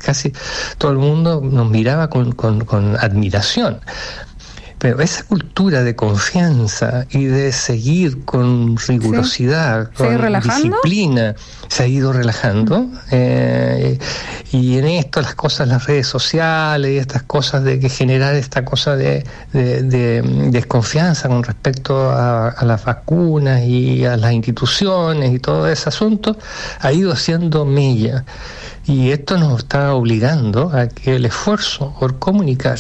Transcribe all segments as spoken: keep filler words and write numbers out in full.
casi todo el mundo nos miraba con, con, con admiración. Pero esa cultura de confianza y de seguir con rigurosidad, ¿Sí? con disciplina, se ha ido relajando. Mm. Eh, y en esto las cosas, las redes sociales y estas cosas de que generar esta cosa de, de, de, de desconfianza con respecto a, a las vacunas y a las instituciones y todo ese asunto, ha ido haciendo mella. Y esto nos está obligando a que el esfuerzo por comunicar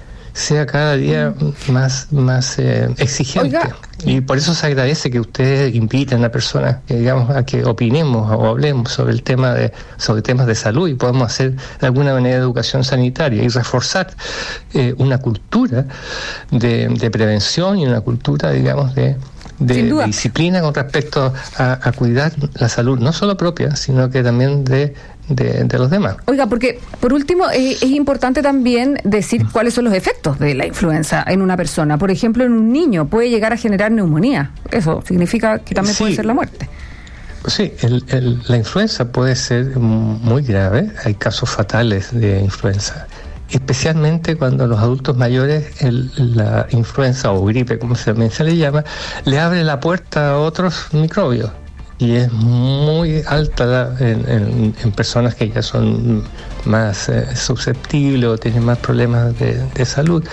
sea cada día más, más eh, exigente. Oiga. Y por eso se agradece que ustedes inviten a personas que, digamos, a que opinemos o hablemos sobre el tema de, sobre temas de salud, y podemos hacer de alguna manera educación sanitaria y reforzar eh, una cultura de, de prevención y una cultura, digamos, de De, de disciplina con respecto a, a cuidar la salud, no solo propia, sino que también de, de, de los demás. Oiga, porque por último eh, es importante también decir cuáles son los efectos de la influenza en una persona. Por ejemplo, en un niño puede llegar a generar neumonía. Eso significa que también sí. puede ser la muerte. Sí, el, el, la influenza puede ser muy grave. Hay casos fatales de influenza, especialmente cuando los adultos mayores, el, la influenza o gripe, como se, se le llama, le abre la puerta a otros microbios, y es muy alta la, en, en, en personas que ya son más eh, susceptibles o tienen más problemas de, de salud,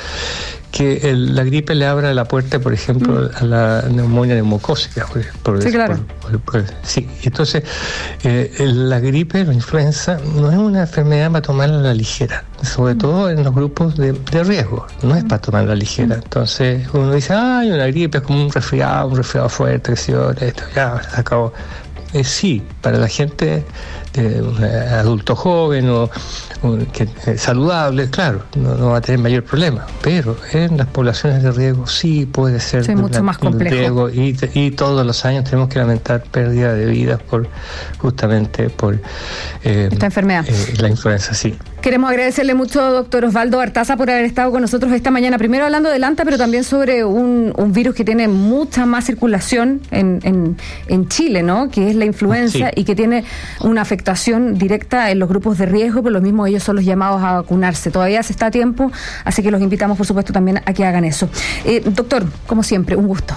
que el, la gripe le abra la puerta, por ejemplo, mm. a la neumonía neumocócica. Por, por, sí, claro. Por, por, por, sí, entonces eh, la gripe, la influenza, no es una enfermedad para tomarla a la ligera, sobre mm. todo en los grupos de, de riesgo, no es para tomarla a la ligera. Mm. Entonces uno dice, ay, una gripe es como un resfriado, un resfriado fuerte, que esto ya se acabó. Eh, sí, para la gente de un adulto joven o, o que es saludable, claro, no, no va a tener mayor problema, pero en las poblaciones de riesgo sí puede ser sí, mucho más complejo. Riesgo, y, y todos los años tenemos que lamentar pérdida de vidas por justamente por eh, esta enfermedad, eh, la influenza, sí. Queremos agradecerle mucho, doctor Osvaldo Artaza, por haber estado con nosotros esta mañana, primero hablando del ANTA, pero también sobre un, un virus que tiene mucha más circulación en, en, en Chile, ¿no? Que es la influenza, sí. y que tiene una afectación directa en los grupos de riesgo, pero los mismos ellos son los llamados a vacunarse. Todavía se está a tiempo, así que los invitamos, por supuesto, también a que hagan eso. Eh, doctor, como siempre, un gusto.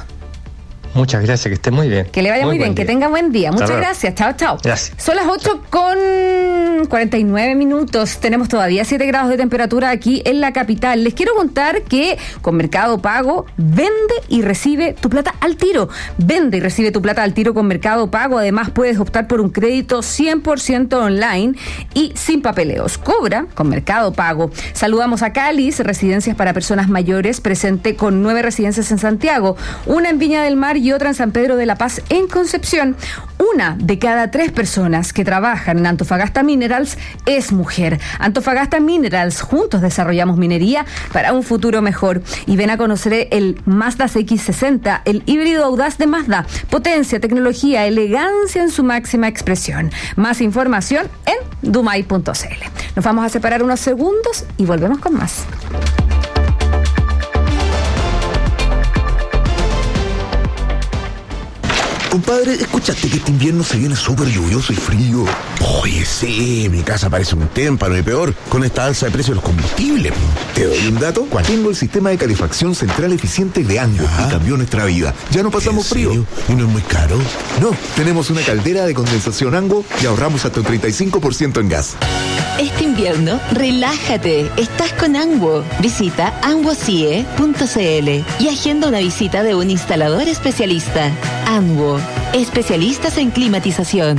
Muchas gracias, que esté muy bien. Que le vaya muy, muy bien, que tenga buen día. Muchas gracias, chao, chao. Gracias. Son las ocho con cuarenta y nueve minutos. Tenemos todavía siete grados de temperatura aquí en la capital. Les quiero contar que con Mercado Pago vende y recibe tu plata al tiro. Vende y recibe tu plata al tiro con Mercado Pago. Además, puedes optar por un crédito cien por ciento online y sin papeleos. Cobra con Mercado Pago. Saludamos a Calis, residencias para personas mayores, presente con nueve residencias en Santiago, una en Viña del Mar y otra en San Pedro de la Paz, en Concepción. Una de cada tres personas que trabajan en Antofagasta Minerals es mujer. Antofagasta Minerals, juntos desarrollamos minería para un futuro mejor. Y ven a conocer el Mazda C X sesenta, el híbrido audaz de Mazda. Potencia, tecnología, elegancia en su máxima expresión. Más información en dumay punto c l. Nos vamos a separar unos segundos y volvemos con más. Compadre, ¿escuchaste que este invierno se viene súper lluvioso y frío? Oye, sí, mi casa parece un témpano y peor con esta alza de precios de los combustibles. ¿Te doy un dato? ¿Cuál? Tengo el sistema de calefacción central eficiente de Ango y cambió nuestra vida. Ya no pasamos frío. ¿Y no es muy caro? No, tenemos una caldera de condensación Ango y ahorramos hasta un treinta y cinco por ciento en gas. Este invierno, relájate. Estás con Ango. Visita ango c i e punto c l y agenda una visita de un instalador especialista. Ango, especialistas en climatización.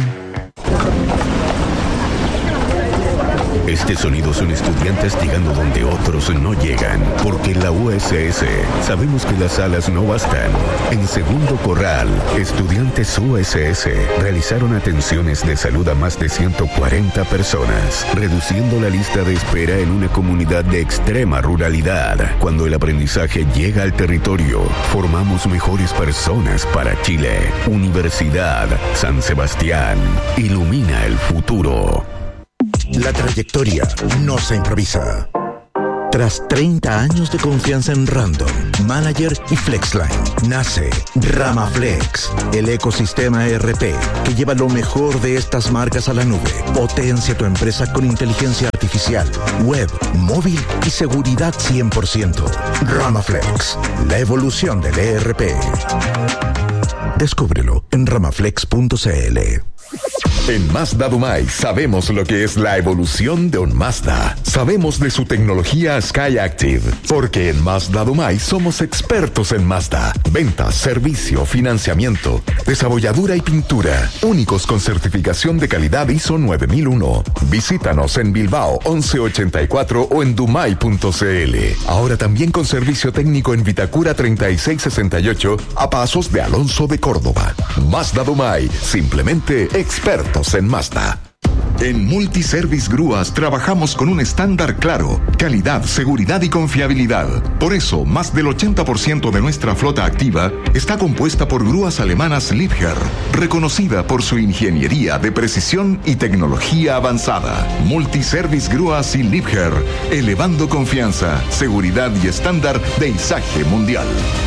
Este sonido son estudiantes llegando donde otros no llegan, porque en la U S S sabemos que las salas no bastan. En Segundo Corral, estudiantes U S S realizaron atenciones de salud a más de ciento cuarenta personas, reduciendo la lista de espera en una comunidad de extrema ruralidad. Cuando el aprendizaje llega al territorio, formamos mejores personas para Chile. Universidad San Sebastián, ilumina el futuro. La trayectoria no se improvisa. Tras treinta años de confianza en Random, Manager y FlexLine, nace RamaFlex, el ecosistema E R P que lleva lo mejor de estas marcas a la nube. Potencia tu empresa con inteligencia artificial, web, móvil y seguridad cien por ciento. RamaFlex, la evolución del E R P. Descúbrelo en ramaflex punto c l. En Mazda Dumay sabemos lo que es la evolución de un Mazda. Sabemos de su tecnología SkyActiv, porque en Mazda Dumay somos expertos en Mazda. Ventas, servicio, financiamiento, desabolladura y pintura. Únicos con certificación de calidad I S O nueve mil uno. Visítanos en Bilbao once ochenta y cuatro o en dumay punto c l. Ahora también con servicio técnico en Vitacura treinta y seis sesenta y ocho a pasos de Alonso de Córdoba. Mazda Dumay, simplemente expertos en Mazda. En Multiservice Grúas trabajamos con un estándar claro: calidad, seguridad y confiabilidad. Por eso, más del ochenta por ciento de nuestra flota activa está compuesta por grúas alemanas Liebherr, reconocida por su ingeniería de precisión y tecnología avanzada. Multiservice Grúas y Liebherr, elevando confianza, seguridad y estándar de izaje mundial.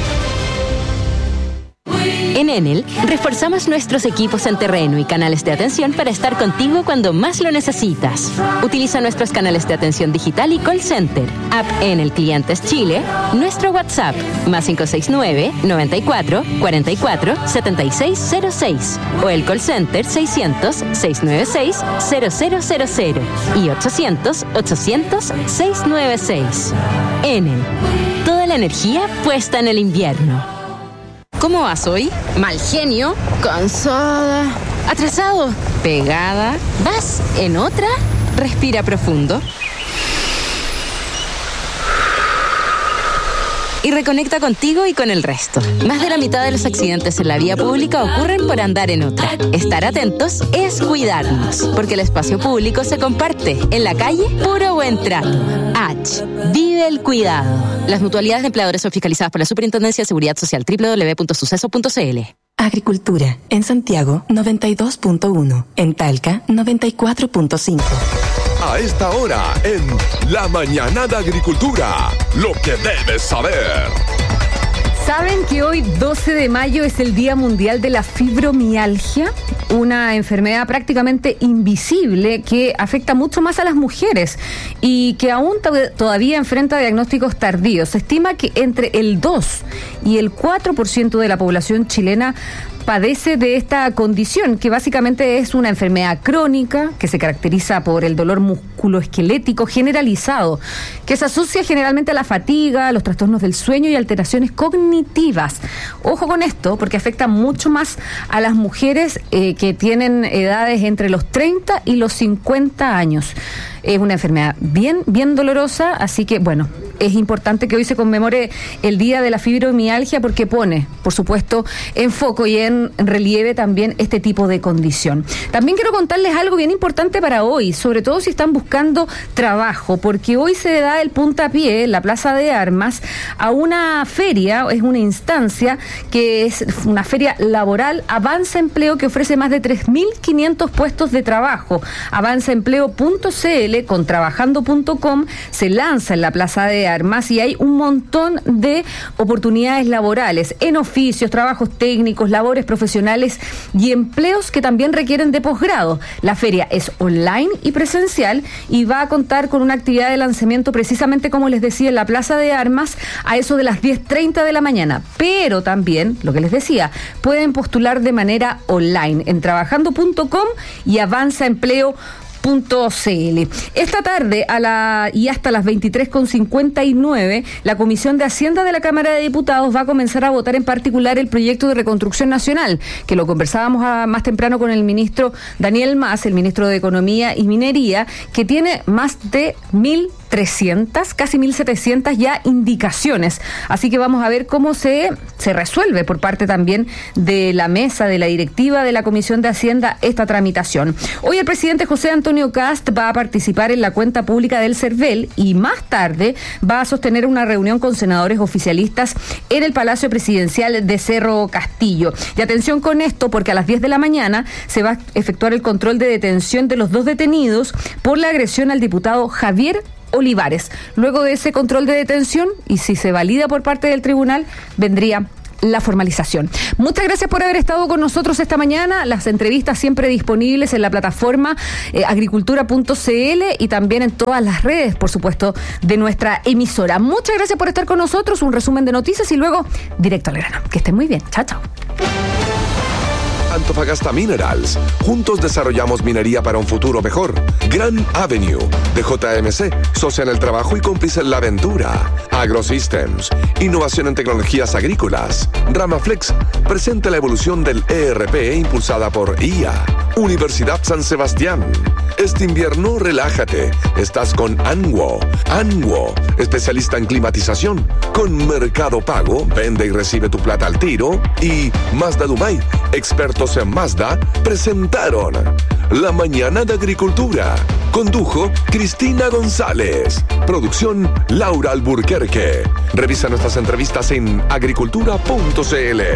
En Enel, reforzamos nuestros equipos en terreno y canales de atención para estar contigo cuando más lo necesitas. Utiliza nuestros canales de atención digital y call center, app Enel Clientes Chile, nuestro WhatsApp, más cinco seis nueve, noventa y cuatro, cuarenta y cuatro, setenta y seis cero seis, o el call center seiscientos, seiscientos noventa y seis, cero cero cero cero y ochocientos, ochocientos, seiscientos noventa y seis. Enel, toda la energía puesta en el invierno. ¿Cómo vas hoy? Mal genio, cansada, atrasado, pegada. ¿Vas en otra? Respira profundo. Y reconecta contigo y con el resto. Más de la mitad de los accidentes en la vía pública ocurren por andar en otra. Estar atentos es cuidarnos, porque el espacio público se comparte. En la calle, puro buen trato. H. Vive el cuidado. Las mutualidades de empleadores son fiscalizadas por la Superintendencia de Seguridad Social, doble u doble u doble u punto suceso punto c l. Agricultura. En Santiago, noventa y dos punto uno. En Talca, noventa y cuatro punto cinco. A esta hora, en La Mañana de Agricultura, lo que debes saber. ¿Saben que hoy, doce de mayo, es el Día Mundial de la Fibromialgia? Una enfermedad prácticamente invisible que afecta mucho más a las mujeres y que aún to- todavía enfrenta diagnósticos tardíos. Se estima que entre el dos y el cuatro por ciento de la población chilena padece de esta condición, que básicamente es una enfermedad crónica que se caracteriza por el dolor musculoesquelético generalizado, que se asocia generalmente a la fatiga, a los trastornos del sueño y alteraciones cognitivas. Ojo con esto, porque afecta mucho más a las mujeres eh, que tienen edades entre los treinta y los cincuenta años. Es una enfermedad bien, bien dolorosa, así que, bueno, es importante que hoy se conmemore el Día de la Fibromialgia porque pone, por supuesto, en foco y en relieve también este tipo de condición. También quiero contarles algo bien importante para hoy, sobre todo si están buscando trabajo, porque hoy se da el puntapié en la Plaza de Armas a una feria, es una instancia que es una feria laboral, Avanza Empleo, que ofrece más de tres mil quinientos puestos de trabajo. avanza empleo punto c l con trabajando punto com se lanza en la Plaza de Armas y hay un montón de oportunidades laborales en oficios, trabajos técnicos, labores profesionales y empleos que también requieren de posgrado. La feria es online y presencial y va a contar con una actividad de lanzamiento precisamente, como les decía, en la Plaza de Armas a eso de las diez treinta de la mañana. Pero también, lo que les decía, pueden postular de manera online en trabajando punto com y avanza empleo punto c l. Esta tarde a la y hasta las veintitrés con cincuenta y nueve, la Comisión de Hacienda de la Cámara de Diputados va a comenzar a votar en particular el proyecto de reconstrucción nacional, que lo conversábamos a, más temprano con el ministro Daniel Mas, el ministro de Economía y Minería, que tiene más de mil trescientas, casi mil setecientas ya indicaciones. Así que vamos a ver cómo se, se resuelve por parte también de la mesa, de la directiva de la Comisión de Hacienda, esta tramitación. Hoy el presidente José Antonio Kast va a participar en la cuenta pública del CERVEL y más tarde va a sostener una reunión con senadores oficialistas en el Palacio Presidencial de Cerro Castillo. Y atención con esto, porque a las diez de la mañana se va a efectuar el control de detención de los dos detenidos por la agresión al diputado Javier Olivares. Luego de ese control de detención, y si se valida por parte del tribunal, vendría la formalización. Muchas gracias por haber estado con nosotros esta mañana. Las entrevistas siempre disponibles en la plataforma eh, agricultura punto c l y también en todas las redes, por supuesto, de nuestra emisora. Muchas gracias por estar con nosotros. Un resumen de noticias y luego directo al grano. Que estén muy bien. Chao, chao. Antofagasta Minerals. Juntos desarrollamos minería para un futuro mejor. Gran Avenue de J M C. Socia en el trabajo y cómplice en la aventura. AgroSystems. Innovación en tecnologías agrícolas. Ramaflex. Presenta la evolución del E R P impulsada por I A. Universidad San Sebastián. Este invierno relájate. Estás con Anwo. Anwo. Especialista en climatización. Con Mercado Pago. Vende y recibe tu plata al tiro. Y Mazda Dumay. Expertos en Mazda presentaron La Mañana de Agricultura. Condujo Cristina González. Producción Laura Alburquerque. Revisa nuestras entrevistas en agricultura punto c l.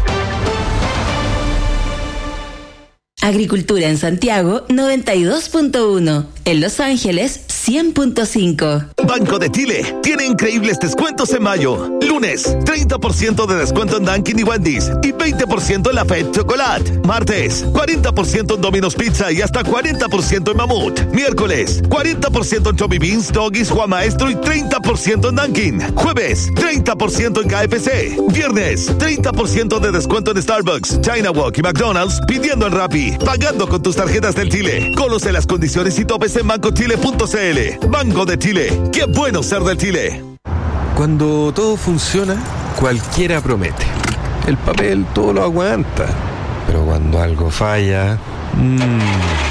Agricultura en Santiago noventa y dos punto uno. En Los Ángeles cien punto cinco. Banco de Chile tiene increíbles descuentos en mayo. Lunes, treinta por ciento de descuento en Dunkin' y Wendy's y veinte por ciento en la Fed Chocolate. Martes, cuarenta por ciento en Domino's Pizza y hasta cuarenta por ciento en Mamut. Miércoles, cuarenta por ciento en Chubby Beans, Doggies, Juan Maestro y treinta por ciento en Dunkin'. Jueves, treinta por ciento en K F C. Viernes, treinta por ciento de descuento en Starbucks, China Walk y McDonald's pidiendo en Rappi. Pagando con tus tarjetas del Chile. Conoce las condiciones y topes en banco chile punto c l. Banco de Chile. ¡Qué bueno ser del Chile! Cuando todo funciona, cualquiera promete. El papel todo lo aguanta. Pero cuando algo falla... Mmm,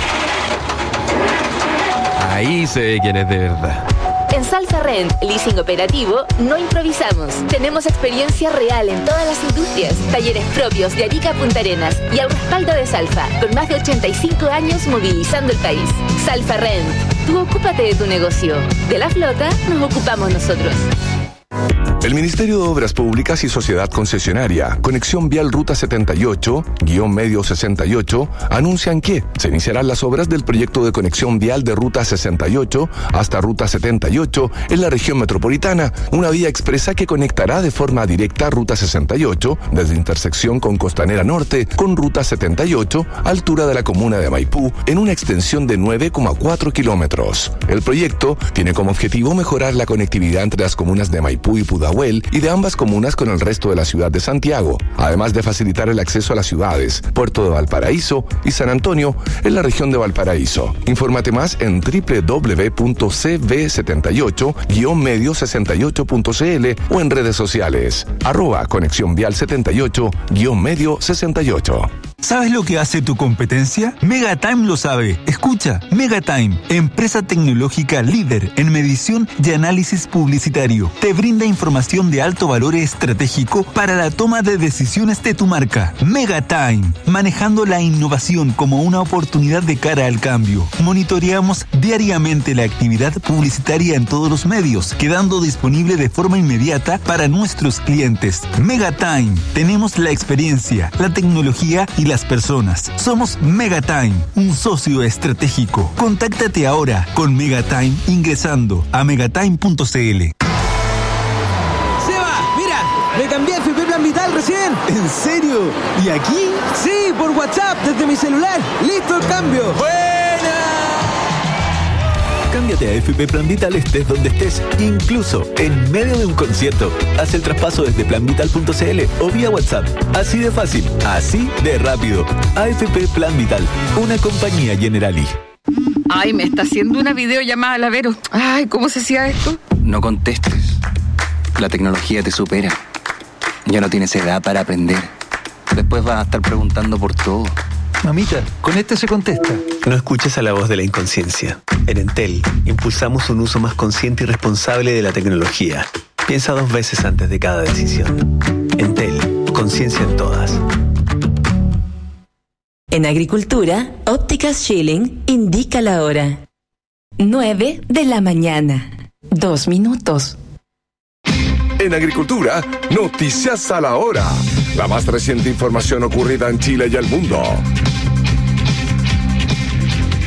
ahí se ve quién es de verdad. En Salfa Rent, leasing operativo, no improvisamos. Tenemos experiencia real en todas las industrias, talleres propios de Arica a Punta Arenas y al respaldo de Salfa, con más de ochenta y cinco años movilizando el país. Salfa Rent, tú ocúpate de tu negocio. De la flota nos ocupamos nosotros. El Ministerio de Obras Públicas y Sociedad Concesionaria, Conexión Vial Ruta setenta y ocho, guión medio sesenta y ocho, anuncian que se iniciarán las obras del proyecto de conexión vial de Ruta sesenta y ocho hasta Ruta setenta y ocho en la región metropolitana, una vía expresa que conectará de forma directa Ruta sesenta y ocho desde intersección con Costanera Norte con Ruta setenta y ocho, altura de la comuna de Maipú, en una extensión de nueve coma cuatro kilómetros. El proyecto tiene como objetivo mejorar la conectividad entre las comunas de Maipú y Pudahuel y de ambas comunas con el resto de la ciudad de Santiago, además de facilitar el acceso a las ciudades Puerto de Valparaíso y San Antonio en la región de Valparaíso. Infórmate más en doble u doble u doble u punto c v setenta y ocho guión medio sesenta y ocho punto c l o en redes sociales arroba conexión vial setenta y ocho guión medio sesenta y ocho. ¿Sabes lo que hace tu competencia? Megatime lo sabe. Escucha, Megatime, empresa tecnológica líder en medición y análisis publicitario. Te brinda información de alto valor estratégico para la toma de decisiones de tu marca. Megatime, manejando la innovación como una oportunidad de cara al cambio. Monitoreamos diariamente la actividad publicitaria en todos los medios, quedando disponible de forma inmediata para nuestros clientes. Megatime, tenemos la experiencia, la tecnología y las personas. Somos Megatime, un socio estratégico. Contáctate ahora con Megatime ingresando a megatime punto c l. ¡Seba! ¡Mira! ¡Me cambié a F P Plan Vital recién! ¿En serio? ¿Y aquí? Sí, por WhatsApp, desde mi celular. ¡Listo el cambio! ¡Buena! Cámbiate a F P Plan Vital estés donde estés, incluso en medio de un concierto. Haz el traspaso desde plan vital punto c l o vía WhatsApp. Así de fácil, así de rápido. A F P Plan Vital, una compañía Generali. Ay, me está haciendo una videollamada la Vero. Ay, ¿cómo se hacía esto? No contestes. La tecnología te supera. Ya no tienes edad para aprender. Después vas a estar preguntando por todo. Mamita, con este se contesta. No escuches a la voz de la inconsciencia. En Entel, impulsamos un uso más consciente y responsable de la tecnología. Piensa dos veces antes de cada decisión. Entel, conciencia en todas. En Agricultura, Ópticas Schilling indica la hora. nueve de la mañana. Dos minutos. En Agricultura, noticias a la hora. La más reciente información ocurrida en Chile y el mundo.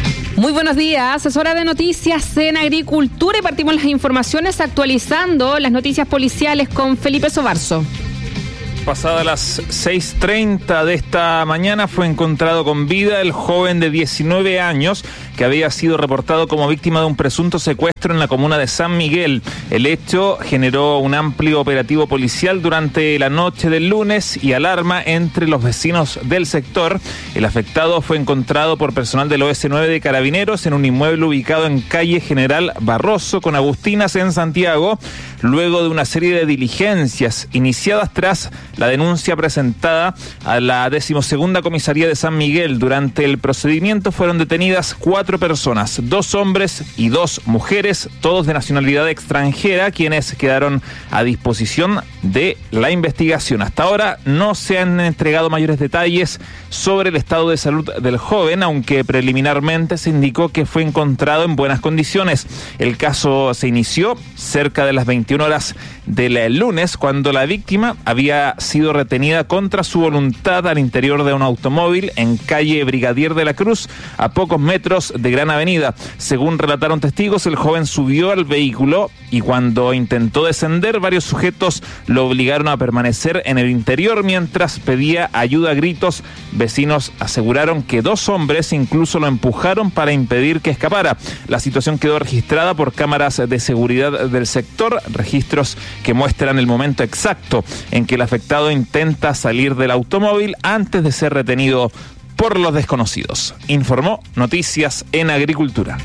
Muy buenos días, es hora de noticias en agricultura y partimos las informaciones actualizando las noticias policiales con Felipe Sobarzo. Pasadas las seis treinta de esta mañana fue encontrado con vida el joven de diecinueve años que había sido reportado como víctima de un presunto secuestro en la comuna de San Miguel. El hecho generó un amplio operativo policial durante la noche del lunes y alarma entre los vecinos del sector. El afectado fue encontrado por personal del O S nueve de Carabineros en un inmueble ubicado en calle General Barroso con Agustinas en Santiago, luego de una serie de diligencias iniciadas tras la denuncia presentada a la decimosegunda comisaría de San Miguel. Durante el procedimiento fueron detenidas cuatro personas, dos hombres y dos mujeres, todos de nacionalidad extranjera, quienes quedaron a disposición de la investigación. Hasta ahora no se han entregado mayores detalles sobre el estado de salud del joven, aunque preliminarmente se indicó que fue encontrado en buenas condiciones. El caso se inició cerca de las veintiuna horas del lunes, cuando la víctima había sido retenida contra su voluntad al interior de un automóvil en calle Brigadier de la Cruz, a pocos metros de Gran Avenida. Según relataron testigos, el joven subió al vehículo y cuando intentó descender, varios sujetos lo obligaron a permanecer en el interior mientras pedía ayuda a gritos. Vecinos aseguraron que dos hombres incluso lo empujaron para impedir que escapara. La situación quedó registrada por cámaras de seguridad del sector, registros que muestran el momento exacto en que el afectado intenta salir del automóvil antes de ser retenido por los desconocidos. Informó Noticias en Agricultura.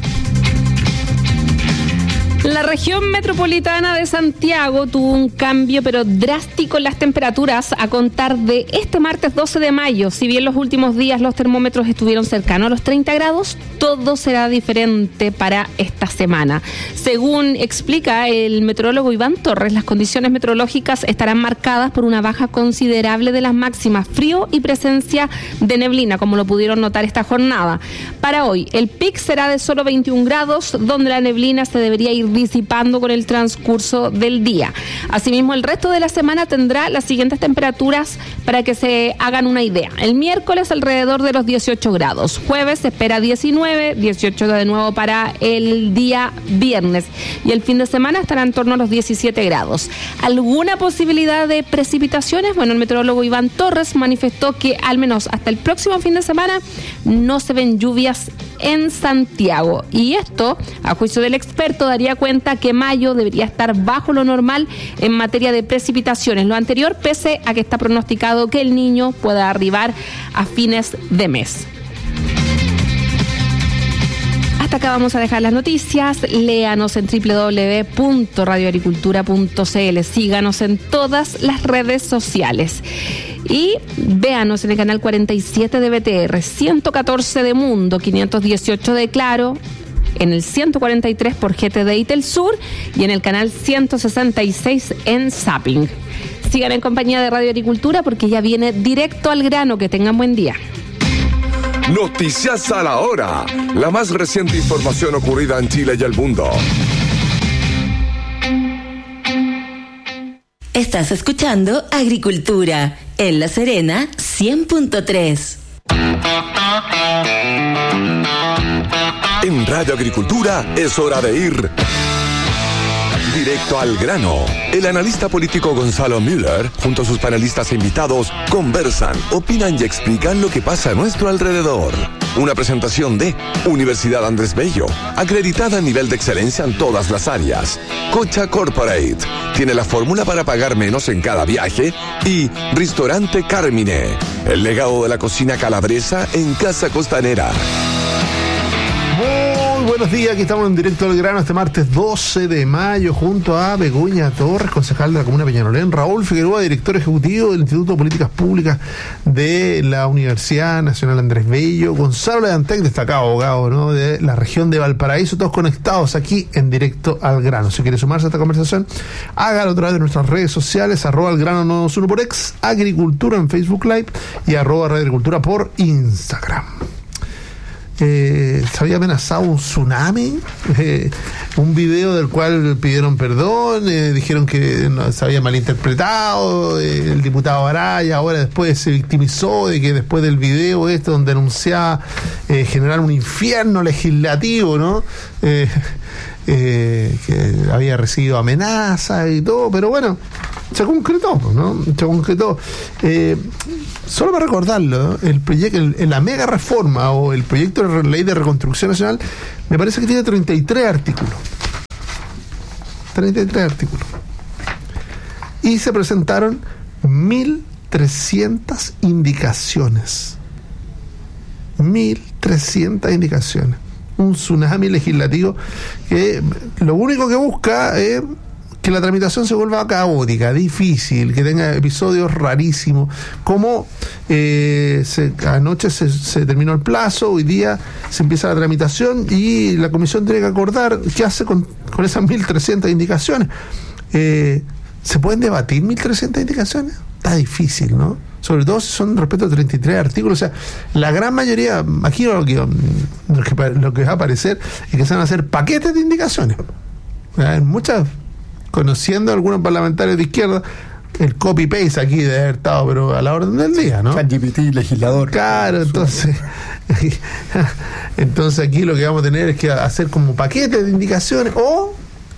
La región metropolitana de Santiago tuvo un cambio pero drástico en las temperaturas a contar de este martes doce de mayo. Si bien los últimos días los termómetros estuvieron cercanos a los treinta grados, todo será diferente para esta semana. Según explica el meteorólogo Iván Torres, las condiciones meteorológicas estarán marcadas por una baja considerable de las máximas, frío y presencia de neblina, como lo pudieron notar esta jornada. Para hoy, el pic será de solo veintiún grados, donde la neblina se debería ir disipando con el transcurso del día. Asimismo, el resto de la semana tendrá las siguientes temperaturas para que se hagan una idea. El miércoles alrededor de los dieciocho grados. Jueves se espera diecinueve, dieciocho de nuevo para el día viernes. Y el fin de semana estará en torno a los diecisiete grados. ¿Alguna posibilidad de precipitaciones? Bueno, el meteorólogo Iván Torres manifestó que al menos hasta el próximo fin de semana no se ven lluvias en Santiago. Y esto, a juicio del experto, daría cuenta que mayo debería estar bajo lo normal en materia de precipitaciones. Lo anterior, pese a que está pronosticado que el Niño pueda arribar a fines de mes. Hasta acá vamos a dejar las noticias. Léanos en doble u doble u doble u punto radio agricultura punto c l. Síganos en todas las redes sociales. Y véanos en el canal cuarenta y siete de B T R, ciento catorce de Mundo, quinientos dieciocho de Claro, en el ciento cuarenta y tres por G T D y Telsur y en el canal ciento sesenta y seis en Zapping. Sigan en compañía de Radio Agricultura porque ya viene directo al grano. Que tengan buen día. Noticias a la hora. La más reciente información ocurrida en Chile y el mundo. Estás escuchando Agricultura en La Serena cien punto tres. En Radio Agricultura es hora de ir directo al grano. El analista político Gonzalo Müller, junto a sus panelistas e invitados, conversan, opinan y explican lo que pasa a nuestro alrededor. Una presentación de Universidad Andrés Bello, acreditada a nivel de excelencia en todas las áreas. Cocha Corporate, tiene la fórmula para pagar menos en cada viaje. Y Restaurante Carmine, el legado de la cocina calabresa en Casa Costanera. Buenos días, aquí estamos en directo al grano este martes doce de mayo junto a Begoña Torres, concejal de la Comuna de Peñalolén, Raúl Figueroa, director ejecutivo del Instituto de Políticas Públicas de la Universidad Nacional Andrés Bello, Gonzalo Leantec, destacado abogado, ¿no?, de la región de Valparaíso, todos conectados aquí en directo al grano. Si quiere sumarse a esta conversación, hágalo a través de nuestras redes sociales, arroba al grano noventa y uno por ex, Agricultura en Facebook Live y arroba Radio Agricultura por Instagram. eh, se había amenazado un tsunami, eh, un video del cual pidieron perdón, eh, dijeron que no, se había malinterpretado, eh, el diputado Araya ahora después se victimizó de que después del video este donde anunciaba eh, generar un infierno legislativo, ¿no? Eh, eh, que había recibido amenazas y todo, pero bueno, se concretó, ¿no? Se concretó. Eh, solo para recordarlo, el proyecto, el, la mega reforma o el proyecto de ley de reconstrucción nacional, me parece que tiene treinta y tres artículos. treinta y tres artículos. Y se presentaron mil trescientas indicaciones. mil trescientas indicaciones. Un tsunami legislativo que lo único que busca es que la tramitación se vuelva caótica, difícil, que tenga episodios rarísimos, como eh, se, anoche se, se terminó el plazo, hoy día se empieza la tramitación y la comisión tiene que acordar qué hace con, con esas mil trescientas indicaciones. Eh, ¿Se pueden debatir mil trescientas indicaciones? Está difícil, ¿no? Sobre todo si son respecto a treinta y tres artículos. O sea, la gran mayoría, aquí lo que, lo que, lo que va a aparecer es que se van a hacer paquetes de indicaciones. Hay muchas, conociendo a algunos parlamentarios de izquierda, el copy-paste aquí debe haber estado, pero a la orden del día, ¿no? ChatGPT, legislador. Claro, entonces, entonces aquí lo que vamos a tener es que hacer como paquetes de indicaciones, o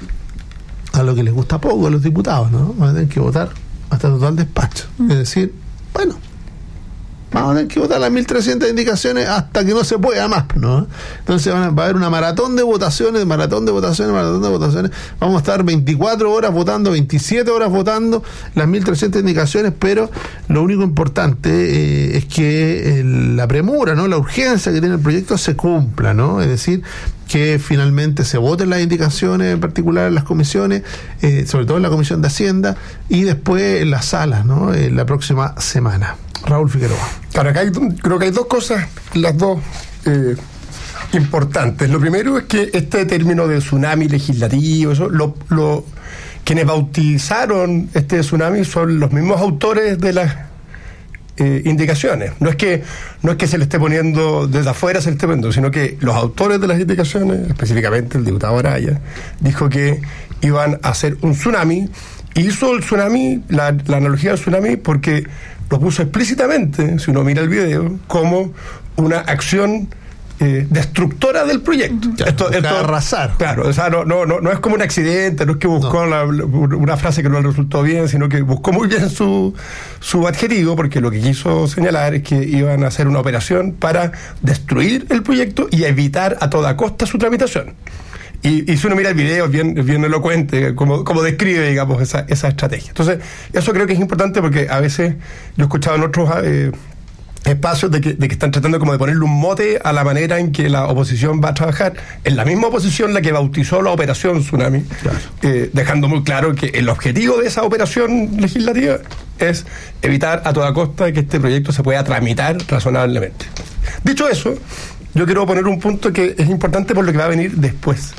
a lo que les gusta poco a los diputados, ¿no? Van a tener que votar hasta total despacho. Mm. Es decir, bueno, vamos a tener que votar las mil trescientas indicaciones hasta que no se pueda más, ¿no? Entonces van a, va a haber una maratón de votaciones, maratón de votaciones, maratón de votaciones. Vamos a estar veinticuatro horas votando, veintisiete horas votando las mil trescientas indicaciones, pero lo único importante eh, es que el, la premura, ¿no? La urgencia que tiene el proyecto se cumpla, ¿no? Es decir, que finalmente se voten las indicaciones, en particular en las comisiones, eh, sobre todo en la Comisión de Hacienda, y después en las salas, ¿no? En la próxima semana. Raúl Figueroa. Claro, acá hay, creo que hay dos cosas, las dos eh, importantes. Lo primero es que este término de tsunami legislativo, eso, lo, lo, quienes bautizaron este tsunami son los mismos autores de las eh, indicaciones. No es que no es que se le esté poniendo desde afuera, se le esté poniendo, sino que los autores de las indicaciones, específicamente el diputado Araya, dijo que iban a hacer un tsunami. Hizo el tsunami, la, la analogía del tsunami, porque lo puso explícitamente, si uno mira el video, como una acción eh, destructora del proyecto. Ya, esto, esto arrasar. Claro, o sea, no, no, no, no es como un accidente, no es que buscó no. la, una frase que no le resultó bien, sino que buscó muy bien su, su adjetivo, porque lo que quiso señalar es que iban a hacer una operación para destruir el proyecto y evitar a toda costa su tramitación. Y, y si uno mira el video, es bien, bien elocuente, como, como describe, digamos, esa, esa estrategia. Entonces, eso creo que es importante porque a veces yo he escuchado en otros eh, espacios de que, de que están tratando como de ponerle un mote a la manera en que la oposición va a trabajar. En la misma oposición la que bautizó la operación Tsunami, claro. eh, dejando muy claro que el objetivo de esa operación legislativa es evitar a toda costa que este proyecto se pueda tramitar razonablemente. Dicho eso, yo quiero poner un punto que es importante por lo que va a venir después.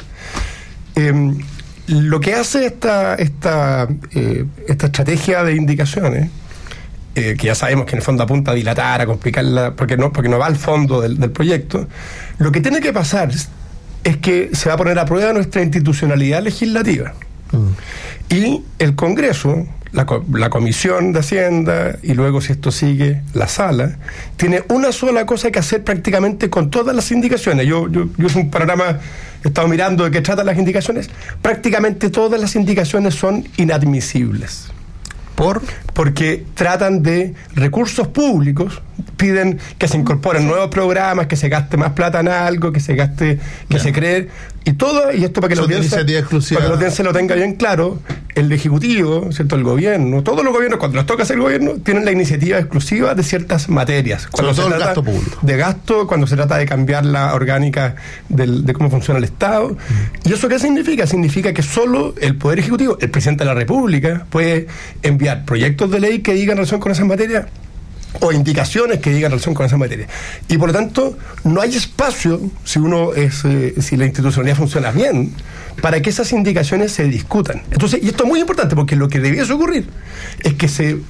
Eh, lo que hace esta esta eh, esta estrategia de indicaciones, eh, que ya sabemos que en el fondo apunta a dilatar, a complicarla, porque no porque no va al fondo del, del proyecto, lo que tiene que pasar es que se va a poner a prueba nuestra institucionalidad legislativa. Mm. Y el Congreso, la, la Comisión de Hacienda, y luego, si esto sigue, la Sala, tiene una sola cosa que hacer prácticamente con todas las indicaciones. Yo, yo, yo es un panorama, he estado mirando de qué tratan las indicaciones. Prácticamente todas las indicaciones son inadmisibles. ¿Por? Porque tratan de recursos públicos, piden que se incorporen nuevos programas, que se gaste más plata en algo, que se gaste, que yeah. se cree, y todo, y esto para que la audiencia, para que la audiencia lo tenga bien claro, el Ejecutivo, ¿cierto? El gobierno, todos los gobiernos, cuando les toca hacer el gobierno, tienen la iniciativa exclusiva de ciertas materias. Cuando Sobre se todo trata el gasto público. De gasto, cuando se trata de cambiar la orgánica del, de cómo funciona el Estado. Mm. ¿Y eso qué significa? Significa que solo el Poder Ejecutivo, el Presidente de la República, puede enviar proyectos de ley que digan relación con esas materias o indicaciones que digan relación con esa materia. Y por lo tanto, no hay espacio, si uno es, eh, si la institucionalidad funciona bien, para que esas indicaciones se discutan. Entonces, y esto es muy importante porque lo que debiese ocurrir es que se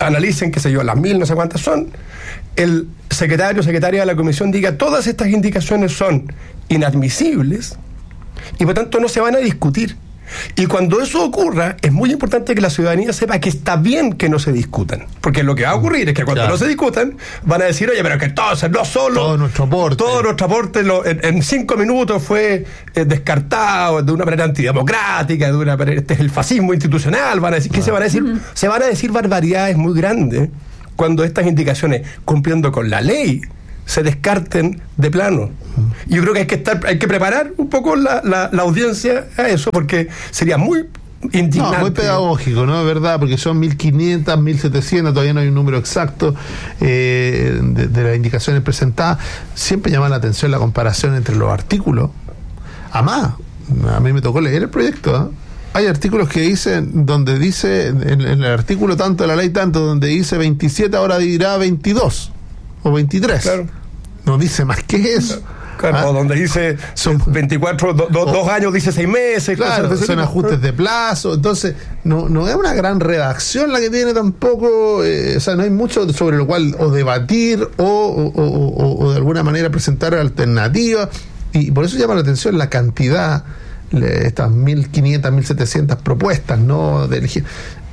analicen, qué sé yo, las mil, no sé cuántas son, el secretario o secretaria de la comisión diga todas estas indicaciones son inadmisibles y por tanto no se van a discutir. Y cuando eso ocurra, es muy importante que la ciudadanía sepa que está bien que no se discutan. Porque lo que va a ocurrir es que cuando claro. no se discutan, van a decir, oye, pero que entonces no solo... Todo nuestro aporte. Todo nuestro aporte lo, en, en cinco minutos fue eh, descartado de una manera antidemocrática, de una manera, este es el fascismo institucional. Van a decir, ¿qué ah. se van a decir? Uh-huh. Se van a decir barbaridades muy grandes cuando estas indicaciones, cumpliendo con la ley, se descarten de plano. Yo creo que hay que estar, hay que preparar un poco la, la, la audiencia a eso, porque sería muy indignante. No, muy pedagógico, ¿no? Es verdad, porque son mil quinientas, mil setecientas, todavía no hay un número exacto eh, de, de las indicaciones presentadas. Siempre llama la atención la comparación entre los artículos. Además, a mí me tocó leer el proyecto, ¿eh? Hay artículos que dicen, donde dice, en, en el artículo tanto de la ley tanto, donde dice veintisiete, ahora dirá veintidós o veintitrés. Claro. No dice más que eso. Claro, ¿ah? O donde dice son veinticuatro, do, do, o, dos años dice seis meses. Claro, cosas son ajustes de plazo. Entonces, no, no es una gran redacción la que tiene tampoco. Eh, o sea, no hay mucho sobre lo cual o debatir o, o, o, o, o de alguna manera presentar alternativas. Y por eso llama la atención la cantidad, estas mil quinientas, mil setecientas propuestas, ¿no? De elegir.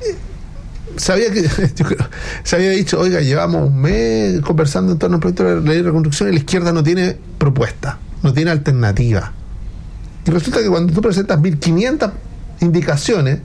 Sabía que se había dicho, oiga, llevamos un mes conversando en torno al proyecto de la ley de reconstrucción y la izquierda no tiene propuesta, no tiene alternativa. Y resulta que cuando tú presentas mil quinientas indicaciones,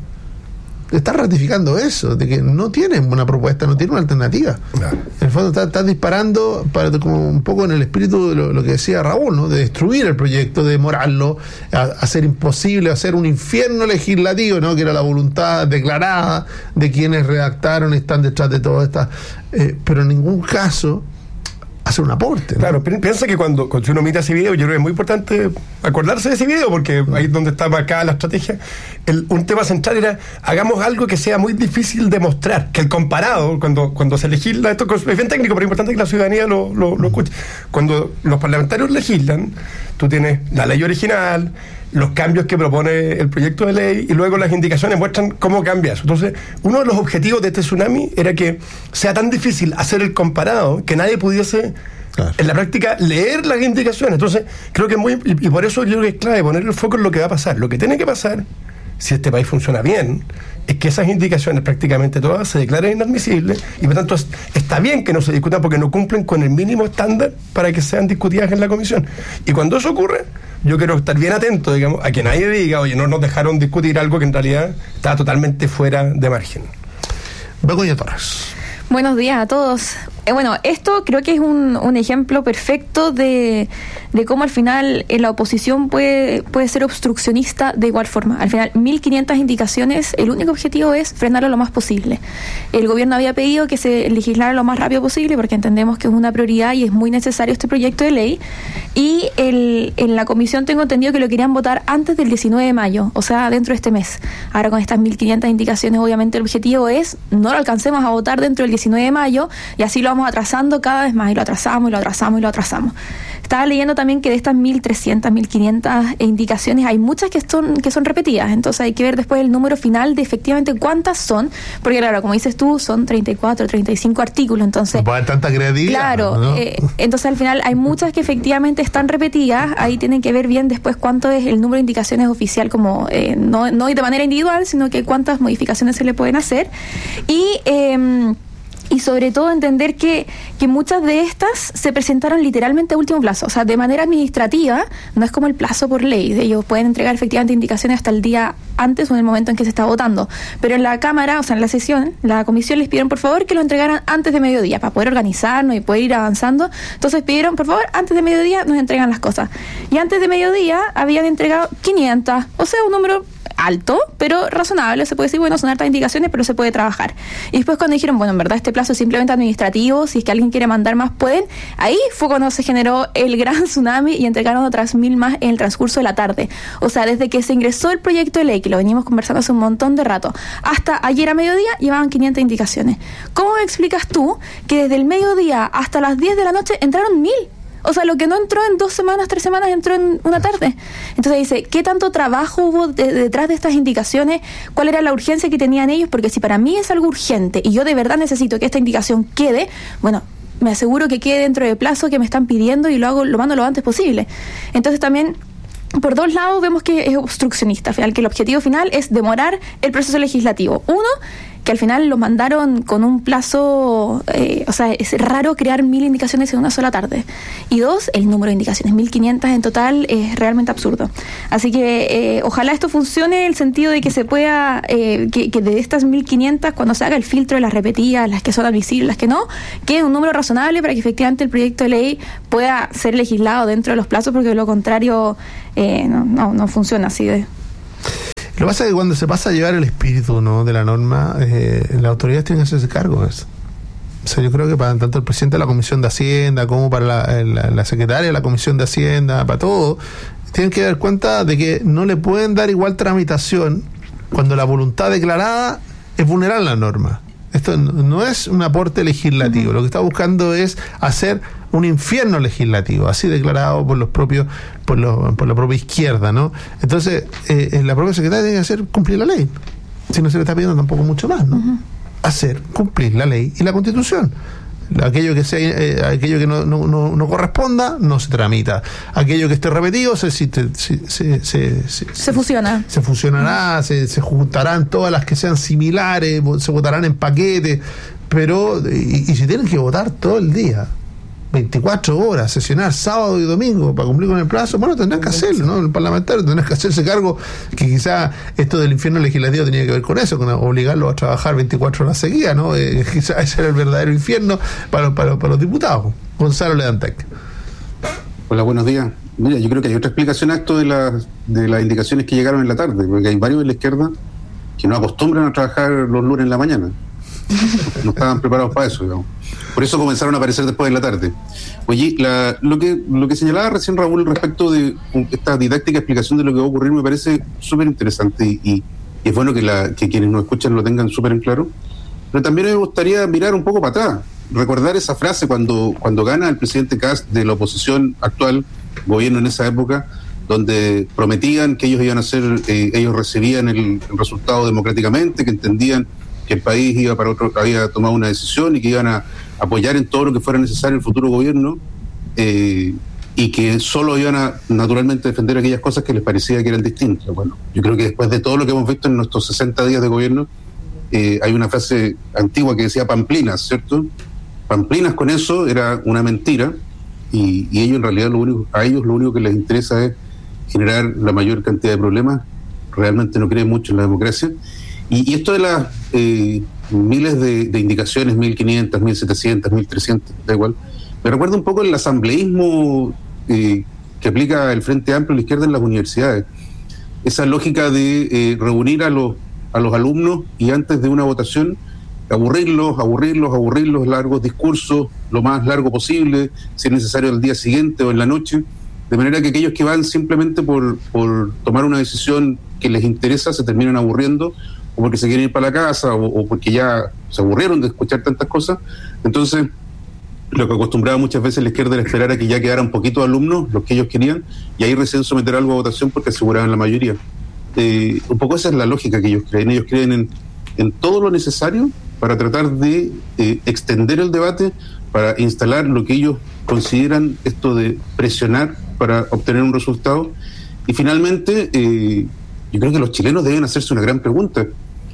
estás ratificando eso, de que no tienen una propuesta, no tienen una alternativa. Claro. En el fondo estás, estás disparando para, como un poco en el espíritu de lo, lo que decía Raúl, ¿no? De destruir el proyecto, de demorarlo, a, a hacer imposible, a hacer un infierno legislativo, ¿no? Que era la voluntad declarada de quienes redactaron y están detrás de todo esto. Eh, pero en ningún caso hacer un aporte, ¿no? Claro, piensa que cuando, cuando uno mira ese video, yo creo que es muy importante acordarse de ese video, porque ahí es donde está marcada la estrategia. El, un tema central era, hagamos algo que sea muy difícil de mostrar, que el comparado, cuando, cuando se legisla, esto es bien técnico, pero es importante que la ciudadanía lo, lo, lo escuche. Cuando los parlamentarios legislan, tú tienes la ley original, los cambios que propone el proyecto de ley y luego las indicaciones muestran cómo cambia eso. Entonces, uno de los objetivos de este tsunami era que sea tan difícil hacer el comparado que nadie pudiese, claro, en la práctica leer las indicaciones. Entonces, creo que es muy, y, y por eso yo creo que es clave poner el foco en lo que va a pasar. Lo que tiene que pasar, si este país funciona bien, es que esas indicaciones prácticamente todas se declaren inadmisibles y por tanto es, está bien que no se discutan porque no cumplen con el mínimo estándar para que sean discutidas en la comisión. Y cuando eso ocurre, yo quiero estar bien atento, digamos, a que nadie diga, oye, no nos dejaron discutir algo que en realidad está totalmente fuera de margen. Begoña Torres. Buenos días a todos. Eh, bueno, esto creo que es un, un ejemplo perfecto de, de cómo al final en la oposición puede, puede ser obstruccionista de igual forma. Al final, mil quinientas indicaciones, el único objetivo es frenarlo lo más posible. El gobierno había pedido que se legislara lo más rápido posible porque entendemos que es una prioridad y es muy necesario este proyecto de ley. Y el, en la comisión tengo entendido que lo querían votar antes del diecinueve de mayo, o sea, dentro de este mes. Ahora con estas mil quinientas indicaciones, obviamente el objetivo es no lo alcancemos a votar dentro del diecinueve de mayo y así lo vamos atrasando cada vez más y lo atrasamos y lo atrasamos y lo atrasamos. Estaba leyendo también que de estas mil trescientas, mil quinientas indicaciones hay muchas que son que son repetidas, entonces hay que ver después el número final de efectivamente cuántas son, porque claro, como dices tú, son treinta y cuatro, treinta y cinco artículos, entonces... No puede haber tanta creatividad. Claro, ¿no? eh, entonces al final hay muchas que efectivamente están repetidas, ahí tienen que ver bien después cuánto es el número de indicaciones oficial, como eh, no, no de manera individual, sino que cuántas modificaciones se le pueden hacer. Y... Eh, Y sobre todo entender que, que muchas de estas se presentaron literalmente a último plazo, o sea, de manera administrativa, no es como el plazo por ley, ellos pueden entregar efectivamente indicaciones hasta el día antes o en el momento en que se está votando, pero en la Cámara, o sea, en la sesión, la comisión les pidieron por favor que lo entregaran antes de mediodía, para poder organizarnos y poder ir avanzando, entonces pidieron por favor, antes de mediodía nos entregan las cosas, y antes de mediodía habían entregado quinientas, o sea, un número alto, pero razonable, se puede decir, bueno, son hartas indicaciones, pero se puede trabajar. Y después cuando dijeron, bueno, en verdad este plazo es simplemente administrativo, si es que alguien quiere mandar más, pueden, ahí fue cuando se generó el gran tsunami y entregaron otras mil más en el transcurso de la tarde. O sea, desde que se ingresó el proyecto de ley, que lo venimos conversando hace un montón de rato, hasta ayer a mediodía llevaban quinientas indicaciones. ¿Cómo me explicas tú que desde el mediodía hasta las diez de la noche entraron mil? O sea, lo que no entró en dos semanas, tres semanas, entró en una tarde. Entonces dice, ¿qué tanto trabajo hubo de, detrás de estas indicaciones? ¿Cuál era la urgencia que tenían ellos? Porque si para mí es algo urgente y yo de verdad necesito que esta indicación quede, bueno, me aseguro que quede dentro del plazo que me están pidiendo y lo hago, lo mando lo antes posible. Entonces también, por dos lados, vemos que es obstruccionista, al final, que el objetivo final es demorar el proceso legislativo. Uno, que al final lo mandaron con un plazo, eh, o sea, es raro crear mil indicaciones en una sola tarde. Y dos, el número de indicaciones, mil quinientas en total, es realmente absurdo. Así que eh, ojalá esto funcione en el sentido de que se pueda, eh, que, que de estas mil quinientas, cuando se haga el filtro de las repetidas, las que son admisibles, las que no, quede un número razonable para que efectivamente el proyecto de ley pueda ser legislado dentro de los plazos, porque de lo contrario eh, no, no, no funciona así de... Lo que pasa es que cuando se pasa a llevar el espíritu, ¿no?, de la norma, eh, las autoridades tienen que hacerse cargo de eso. O sea, yo creo que para tanto el presidente de la Comisión de Hacienda como para la, la, la secretaria de la Comisión de Hacienda, para todo, tienen que dar cuenta de que no le pueden dar igual tramitación cuando la voluntad declarada es vulnerar la norma. Esto no es un aporte legislativo, uh-huh. Lo que está buscando es hacer un infierno legislativo, así declarado por los propios, por, los, por la propia izquierda, ¿no? Entonces, eh, la propia secretaria tiene que hacer cumplir la ley. Si no se le está pidiendo tampoco mucho más, ¿no? Uh-huh. Hacer cumplir la ley y la Constitución. Aquello que sea, eh, aquello que no, no, no, no corresponda no se tramita. Aquello que esté repetido se se, se, se, se, se fusiona. Se fusionará, se, se juntarán todas las que sean similares, se votarán en paquete, pero y, y si tienen que votar todo el día, veinticuatro horas, sesionar sábado y domingo para cumplir con el plazo, bueno, tendrán que hacerlo, ¿no? El parlamentario tendrá que hacerse cargo, que quizá esto del infierno legislativo tenía que ver con eso, con obligarlos a trabajar veinticuatro horas seguidas, ¿no? Eh, quizá ese era el verdadero infierno para, para, para los diputados. Gonzalo Ledantec. Hola, buenos días. Mira, yo creo que hay otra explicación a esto de las, de las indicaciones que llegaron en la tarde, porque hay varios de la izquierda que no acostumbran a trabajar los lunes en la mañana. No estaban preparados para eso, digamos. Por eso comenzaron a aparecer después de la tarde. Oye, la, lo que lo que señalaba recién Raúl respecto de esta didáctica explicación de lo que va a ocurrir me parece súper interesante y, y es bueno que, la, que quienes nos escuchan lo tengan súper en claro. Pero también me gustaría mirar un poco para atrás, recordar esa frase cuando, cuando gana el presidente Kast de la oposición actual, gobierno en esa época, donde prometían que ellos iban a hacer, eh, ellos recibían el, el resultado democráticamente, que entendían que el país iba para otro, había tomado una decisión y que iban a apoyar en todo lo que fuera necesario el futuro gobierno, eh, y que solo iban a naturalmente defender aquellas cosas que les parecía que eran distintas. Bueno, yo creo que después de todo lo que hemos visto en nuestros sesenta días de gobierno, eh, hay una frase antigua que decía pamplinas, ¿cierto? Pamplinas con eso era una mentira y, y ellos en realidad lo único, a ellos lo único que les interesa es generar la mayor cantidad de problemas. Realmente no creen mucho en la democracia. Y, y esto de las eh, miles de, de indicaciones, mil quinientas, mil setecientas, mil trescientas, da igual, me recuerda un poco el asambleísmo eh, que aplica el Frente Amplio y la izquierda en las universidades. Esa lógica de eh, reunir a los, a los alumnos y antes de una votación aburrirlos, aburrirlos, aburrirlos, largos discursos, lo más largo posible, si es necesario el día siguiente o en la noche, de manera que aquellos que van simplemente por, por tomar una decisión que les interesa se terminan aburriendo, o porque se quieren ir para la casa, o, o porque ya se aburrieron de escuchar tantas cosas. Entonces, lo que acostumbraba muchas veces la izquierda era esperar a que ya quedaran poquitos alumnos, los que ellos querían, y ahí recién someter algo a votación porque aseguraban la mayoría. Eh, un poco esa es la lógica que ellos creen. Ellos creen en, en todo lo necesario para tratar de eh, extender el debate, para instalar lo que ellos consideran esto de presionar para obtener un resultado. Y finalmente, eh, yo creo que los chilenos deben hacerse una gran pregunta.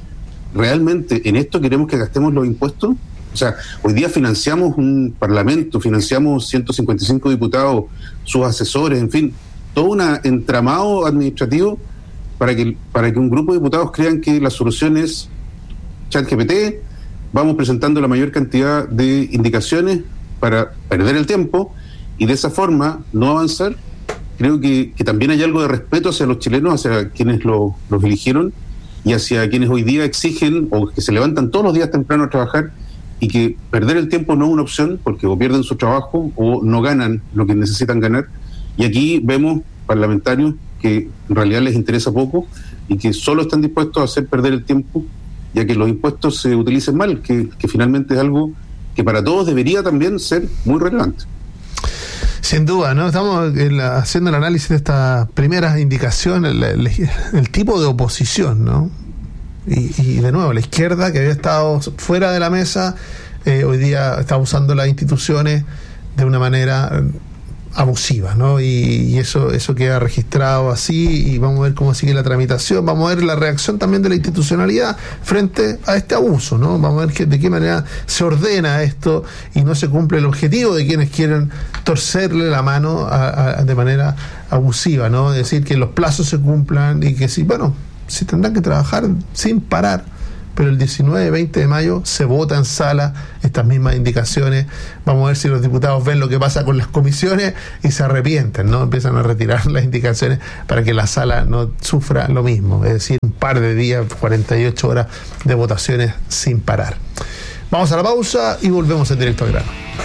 ¿Realmente en esto queremos que gastemos los impuestos? O sea, hoy día financiamos un parlamento, financiamos ciento cincuenta y cinco diputados, sus asesores, en fin, todo un entramado administrativo para que, para que un grupo de diputados crean que la solución es ChatGPT. Vamos presentando la mayor cantidad de indicaciones para perder el tiempo y de esa forma no avanzar. Creo que, que también hay algo de respeto hacia los chilenos, hacia quienes lo, los eligieron y hacia quienes hoy día exigen o que se levantan todos los días temprano a trabajar, y que perder el tiempo no es una opción porque o pierden su trabajo o no ganan lo que necesitan ganar. Y aquí vemos parlamentarios que en realidad les interesa poco y que solo están dispuestos a hacer perder el tiempo, ya que los impuestos se utilicen mal, que, que finalmente es algo que para todos debería también ser muy relevante. Sin duda, ¿no? Estamos en la, haciendo el análisis de estas primeras indicaciones, el, el, el tipo de oposición, ¿no? Y, y de nuevo, la izquierda que había estado fuera de la mesa, eh, hoy día está usando las instituciones de una manera abusiva, ¿no? Y, y eso eso queda registrado así, y vamos a ver cómo sigue la tramitación, vamos a ver la reacción también de la institucionalidad frente a este abuso, ¿no? Vamos a ver que, de qué manera se ordena esto y no se cumple el objetivo de quienes quieren torcerle la mano a, a, de manera abusiva, ¿no? Es decir, que los plazos se cumplan y que sí, bueno, sí tendrán que trabajar sin parar, pero el diecinueve y veinte de mayo se vota en sala estas mismas indicaciones. Vamos a ver si los diputados ven lo que pasa con las comisiones y se arrepienten, ¿no? Empiezan a retirar las indicaciones para que la sala no sufra lo mismo, es decir, un par de días, cuarenta y ocho horas de votaciones sin parar. Vamos a la pausa y volvemos en directo al grano.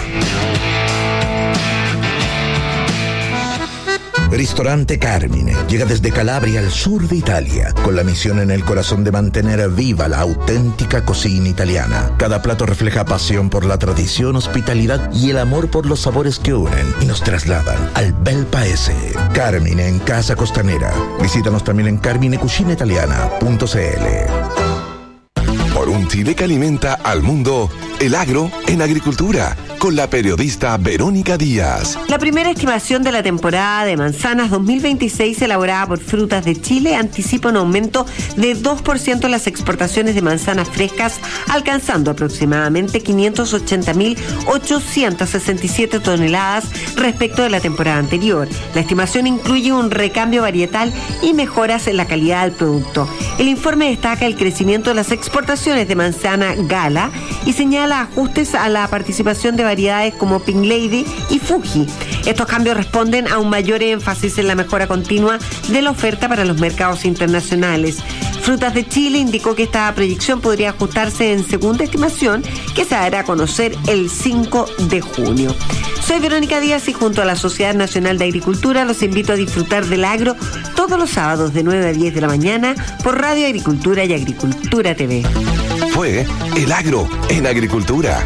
Ristorante Carmine llega desde Calabria al sur de Italia, con la misión en el corazón de mantener viva la auténtica cocina italiana. Cada plato refleja pasión por la tradición, hospitalidad y el amor por los sabores que unen y nos trasladan al bel paese. Carmine en Casa Costanera. Visítanos también en carmine cucina italiana punto c l. Por un Chile que alimenta al mundo, el agro en agricultura, con la periodista Verónica Díaz. La primera estimación de la temporada de manzanas dos mil veintiséis elaborada por Frutas de Chile anticipa un aumento de dos por ciento en las exportaciones de manzanas frescas, alcanzando aproximadamente quinientas ochenta mil ochocientas sesenta y siete toneladas respecto de la temporada anterior. La estimación incluye un recambio varietal y mejoras en la calidad del producto. El informe destaca el crecimiento de las exportaciones de manzana Gala y señala ajustes a la participación de variedades como Pink Lady y Fuji. Estos cambios responden a un mayor énfasis en la mejora continua de la oferta para los mercados internacionales. Frutas de Chile indicó que esta proyección podría ajustarse en segunda estimación, que se dará a conocer el cinco de junio. Soy Verónica Díaz y junto a la Sociedad Nacional de Agricultura los invito a disfrutar del agro todos los sábados de nueve a diez de la mañana por Radio Agricultura y Agricultura T V. Fue El Agro en Agricultura.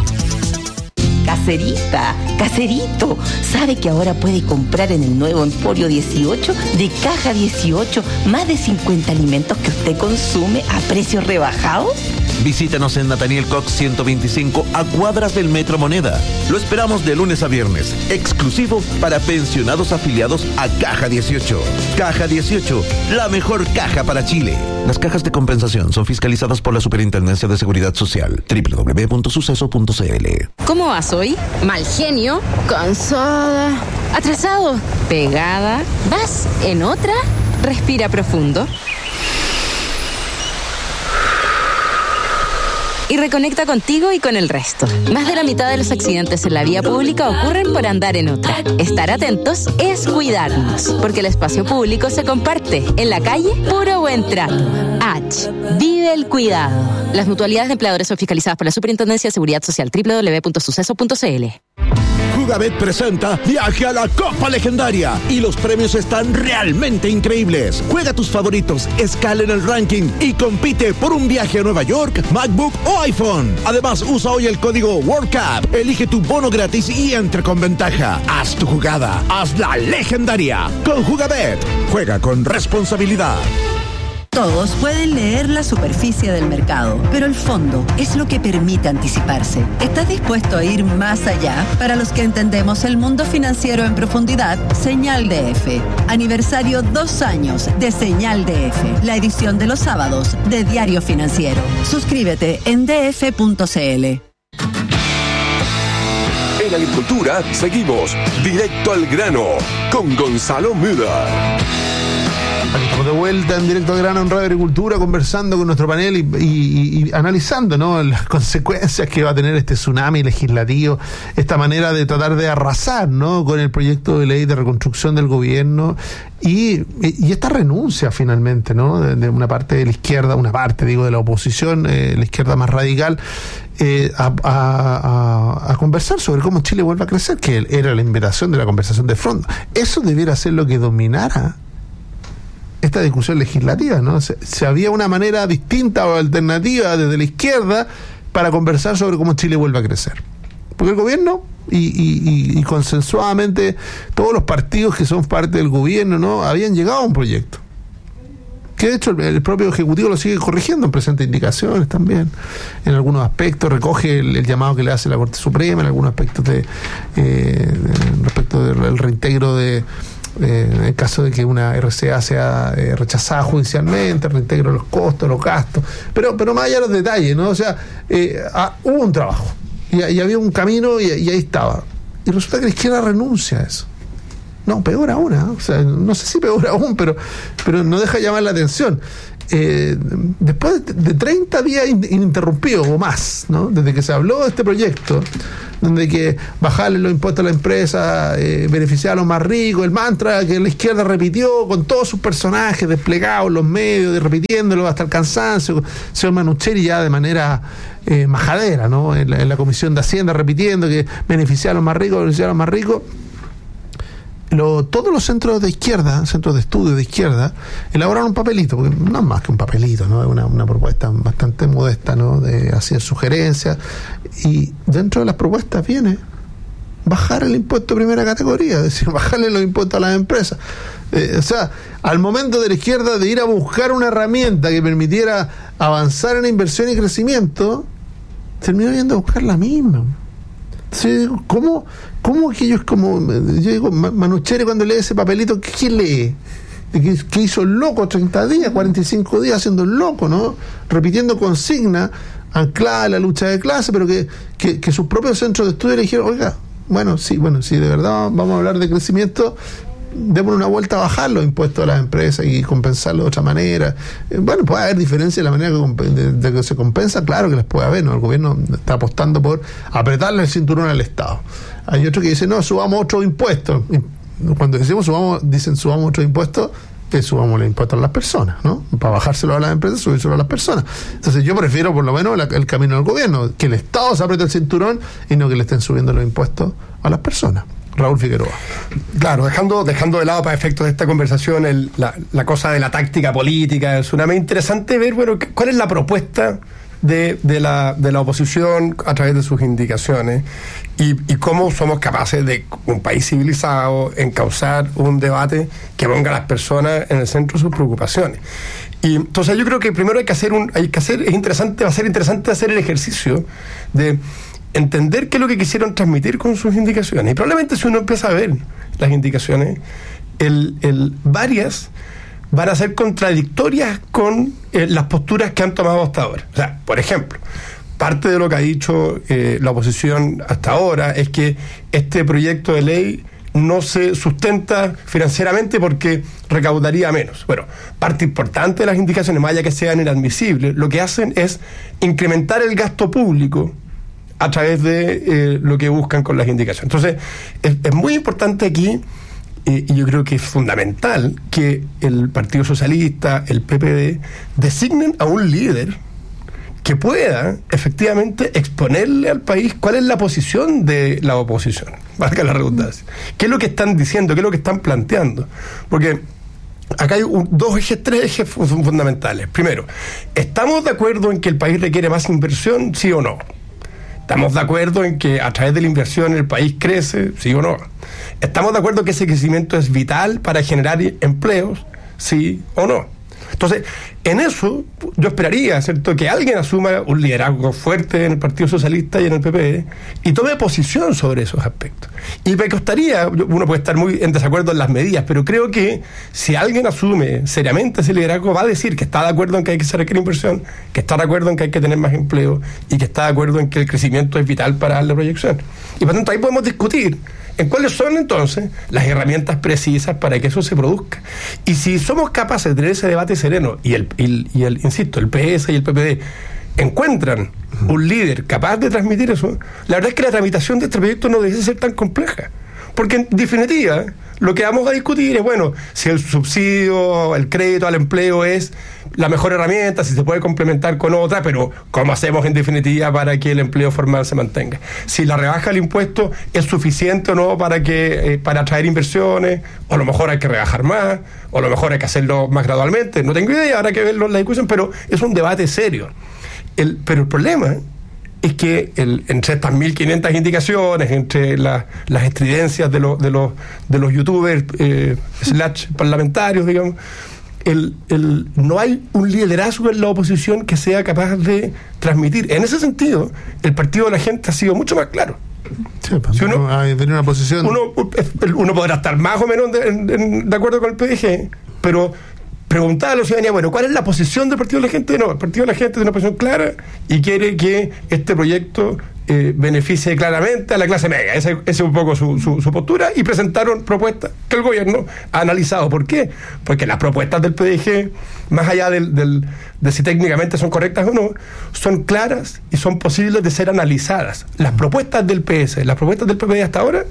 Caserita, caserito, ¿sabe que ahora puede comprar en el nuevo Emporio dieciocho de Caja dieciocho más de cincuenta alimentos que usted consume a precios rebajados? Visítanos en Nathaniel Cox ciento veinticinco a cuadras del Metro Moneda. Lo esperamos de lunes a viernes, exclusivo para pensionados afiliados a Caja dieciocho. Caja dieciocho, la mejor caja para Chile. Las cajas de compensación son fiscalizadas por la Superintendencia de Seguridad Social. doble u doble u doble u punto suceso punto c l. ¿Cómo vas hoy? Mal genio, cansada, atrasado, pegada. ¿Vas en otra? Respira profundo. Y reconecta contigo y con el resto. Más de la mitad de los accidentes en la vía pública ocurren por andar en otra. Estar atentos es cuidarnos, porque el espacio público se comparte. En la calle, puro buen trato. H. Vive el cuidado. Las mutualidades de empleadores son fiscalizadas por la Superintendencia de Seguridad Social. doble u doble u doble u punto suceso punto c l. Jugabet presenta Viaje a la Copa Legendaria y los premios están realmente increíbles. Juega tus favoritos, escala en el ranking y compite por un viaje a Nueva York, MacBook o iPhone. Además, usa hoy el código World Cup, elige tu bono gratis y entra con ventaja. Haz tu jugada, hazla legendaria. Con Jugabet, juega con responsabilidad. Todos pueden leer la superficie del mercado, pero el fondo es lo que permite anticiparse. ¿Estás dispuesto a ir más allá? Para los que entendemos el mundo financiero en profundidad, Señal D F. Aniversario dos años de Señal D F, la edición de los sábados de Diario Financiero. Suscríbete en d f punto c l. En Agricultura seguimos directo al grano con Gonzalo Müller. Estamos de vuelta en Directo al Grano en Radio Agricultura, conversando con nuestro panel y, y, y analizando, ¿no?, las consecuencias que va a tener este tsunami legislativo, esta manera de tratar de arrasar, ¿no?, con el proyecto de ley de reconstrucción del gobierno y, y esta renuncia finalmente, ¿no?, de, de una parte de la izquierda, una parte, digo, de la oposición, eh, la izquierda más radical, eh, a, a, a, a conversar sobre cómo Chile vuelve a crecer, que era la invitación de la conversación de fondo. Eso debiera ser lo que dominara esta discusión legislativa, ¿no? Si, si había una manera distinta o alternativa desde la izquierda para conversar sobre cómo Chile vuelve a crecer. Porque el gobierno y, y, y consensuadamente todos los partidos que son parte del gobierno, ¿no?, habían llegado a un proyecto. Que de hecho el, el propio Ejecutivo lo sigue corrigiendo en presentes indicaciones también, en algunos aspectos, recoge el, el llamado que le hace la Corte Suprema, en algunos aspectos de, eh, de respecto del reintegro de, eh, en el caso de que una R C A sea eh, rechazada judicialmente, el reintegro de los costos, los gastos, pero, pero más allá de los detalles, ¿no? O sea, eh, ah, hubo un trabajo, y, y había un camino, y, y ahí estaba. Y resulta que la izquierda renuncia a eso. No, peor aún, ¿eh? O sea, no sé si peor aún, pero, pero no deja llamar la atención. Eh, después de, de treinta días in, ininterrumpidos o más, ¿no?, desde que se habló de este proyecto, donde que bajarle los impuestos a la empresa, eh, beneficiar a los más ricos, el mantra que la izquierda repitió con todos sus personajes desplegados en los medios, de repitiéndolo hasta el cansancio, señor Manucheri ya de manera eh, majadera, ¿no?, en la, en la Comisión de Hacienda, repitiendo que beneficiar a los más ricos, beneficiar a los más ricos. Lo, todos los centros de izquierda, centros de estudio de izquierda, elaboraron un papelito, porque no es más que un papelito, ¿no? Es una, una propuesta bastante modesta, ¿no?, de hacer sugerencias, y dentro de las propuestas viene bajar el impuesto de primera categoría, es decir, bajarle los impuestos a las empresas. Eh, o sea, al momento de la izquierda de ir a buscar una herramienta que permitiera avanzar en inversión y crecimiento, terminó yendo a buscar la misma. Sí, ¿cómo, cómo que ellos, como yo digo, Manucheri cuando lee ese papelito, ¿qué, qué lee? ¿Qué, qué hizo el loco? treinta días, cuarenta y cinco días haciendo el loco, ¿no? Repitiendo consignas ancladas a la lucha de clase, pero que, que, que sus propios centros de estudio le dijeron, oiga, bueno, sí, bueno, si de verdad vamos a hablar de crecimiento, démosle una vuelta a bajar los impuestos a las empresas y compensarlo de otra manera. Eh, bueno, puede haber diferencia en la manera que, de, de que se compensa, claro que las puede haber, ¿no? El gobierno está apostando por apretarle el cinturón al Estado. Hay otro que dice, no, subamos otro impuesto. Cuando decimos subamos, dicen subamos otro impuesto, que subamos el impuesto a las personas, ¿no? Para bajárselo a las empresas, subírselo a las personas. Entonces yo prefiero por lo menos la, el camino del gobierno, que el Estado se apriete el cinturón y no que le estén subiendo los impuestos a las personas. Raúl Figueroa. Claro, dejando dejando de lado para efectos de esta conversación el, la, la cosa de la táctica política, es una interesante ver, bueno, cuál es la propuesta de, de, la, de la oposición a través de sus indicaciones y, y cómo somos capaces de, un país civilizado, encauzar un debate que ponga a las personas en el centro de sus preocupaciones. Y entonces yo creo que primero hay que hacer un, hay que hacer, es interesante, va a ser interesante hacer el ejercicio de entender qué es lo que quisieron transmitir con sus indicaciones. Y probablemente si uno empieza a ver las indicaciones, el, el, varias van a ser contradictorias con eh, las posturas que han tomado hasta ahora. O sea, por ejemplo, parte de lo que ha dicho eh, la oposición hasta ahora es que este proyecto de ley no se sustenta financieramente porque recaudaría menos. Bueno, parte importante de las indicaciones, más allá que sean inadmisibles, lo que hacen es incrementar el gasto público a través de eh, lo que buscan con las indicaciones. Entonces, es, es muy importante aquí, eh, y yo creo que es fundamental, que el Partido Socialista, el P P D, designen a un líder que pueda efectivamente exponerle al país cuál es la posición de la oposición, valga la redundancia. ¿Qué es lo que están diciendo? ¿Qué es lo que están planteando? Porque acá hay un, dos ejes, tres ejes fundamentales. Primero, ¿estamos de acuerdo en que el país requiere más inversión, sí o no? ¿Estamos de acuerdo en que a través de la inversión el país crece, sí o no? ¿Estamos de acuerdo que ese crecimiento es vital para generar empleos, sí o no? Entonces, en eso yo esperaría, ¿cierto?, que alguien asuma un liderazgo fuerte en el Partido Socialista y en el P P D y tome posición sobre esos aspectos. Y me costaría, uno puede estar muy en desacuerdo en las medidas, pero creo que si alguien asume seriamente ese liderazgo, va a decir que está de acuerdo en que hay que hacer inversión, que está de acuerdo en que hay que tener más empleo y que está de acuerdo en que el crecimiento es vital para darle proyección. Y por tanto ahí podemos discutir en cuáles son entonces las herramientas precisas para que eso se produzca. Y si somos capaces de tener ese debate sereno y el, y, y el insisto, el P S y el P P D encuentran un líder capaz de transmitir eso, la verdad es que la tramitación de este proyecto no debe ser tan compleja. Porque en definitiva, lo que vamos a discutir es, bueno, si el subsidio, el crédito al empleo es la mejor herramienta, si se puede complementar con otra, pero ¿cómo hacemos en definitiva para que el empleo formal se mantenga? Si la rebaja del impuesto es suficiente o no para que eh, para atraer inversiones, o a lo mejor hay que rebajar más, o a lo mejor hay que hacerlo más gradualmente. No tengo idea, habrá que verlo en la discusión, pero es un debate serio. El, pero el problema es que el, entre estas mil quinientas indicaciones, entre la, las estridencias de, lo, de, los, de los youtubers eh, slash parlamentarios, digamos, el, el, no hay un liderazgo en la oposición que sea capaz de transmitir. En ese sentido, el Partido de la Gente ha sido mucho más claro. Sí, pues, si uno, hay una posición... uno, uno podrá estar más o menos de, de, de acuerdo con el P D G, pero preguntar a la ciudadanía, bueno, ¿cuál es la posición del Partido de la Gente? No, el Partido de la Gente tiene una posición clara y quiere que este proyecto eh, beneficie claramente a la clase media. Esa, esa es un poco su, su, su postura, y presentaron propuestas que el gobierno ha analizado. ¿Por qué? Porque las propuestas del P D G, más allá del, del, de si técnicamente son correctas o no, son claras y son posibles de ser analizadas. Las propuestas del P S, las propuestas del P P D hasta ahora,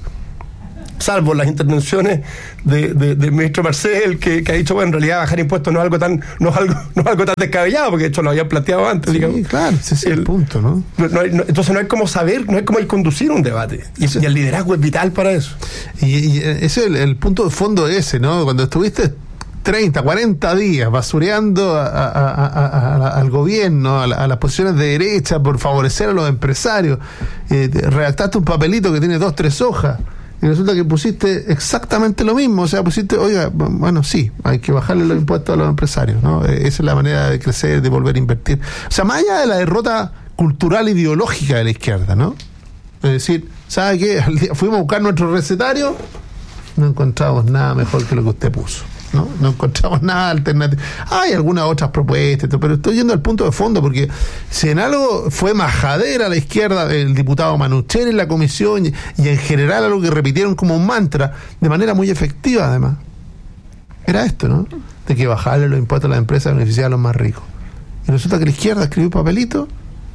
salvo las intervenciones de, de, del ministro Marcel, que, que ha dicho, bueno, en realidad bajar impuestos no es algo tan no es algo, no es algo tan descabellado, porque de hecho lo habían planteado antes. Sí, digamos. Claro, ese es el, el punto, ¿no? No, no hay, no, entonces no hay cómo saber, no hay cómo conducir un debate. Y, sí. y el liderazgo es vital para eso. Y, y ese es el, el punto de fondo ese, ¿no? Cuando estuviste treinta, cuarenta días basureando a, a, a, a, a, al gobierno, a, la, a las posiciones de derecha por favorecer a los empresarios, eh, redactaste un papelito que tiene dos, tres hojas, y resulta que pusiste exactamente lo mismo. O sea, pusiste, oiga, bueno, sí, hay que bajarle los impuestos a los empresarios, ¿no? Esa es la manera de crecer, de volver a invertir. O sea, más allá de la derrota cultural ideológica de la izquierda, ¿no? Es decir, ¿sabe qué? Fuimos a buscar nuestro recetario, no encontramos nada mejor que lo que usted puso. ¿no? No encontramos nada alternativo. Hay algunas otras propuestas, pero estoy yendo al punto de fondo, porque si en algo fue majadera a la izquierda el diputado Manuchel en la comisión, y, y en general algo que repitieron como un mantra, de manera muy efectiva además, era esto, ¿no? De que bajarle los impuestos a las empresas beneficiaba a los más ricos. Y resulta que la izquierda escribió un papelito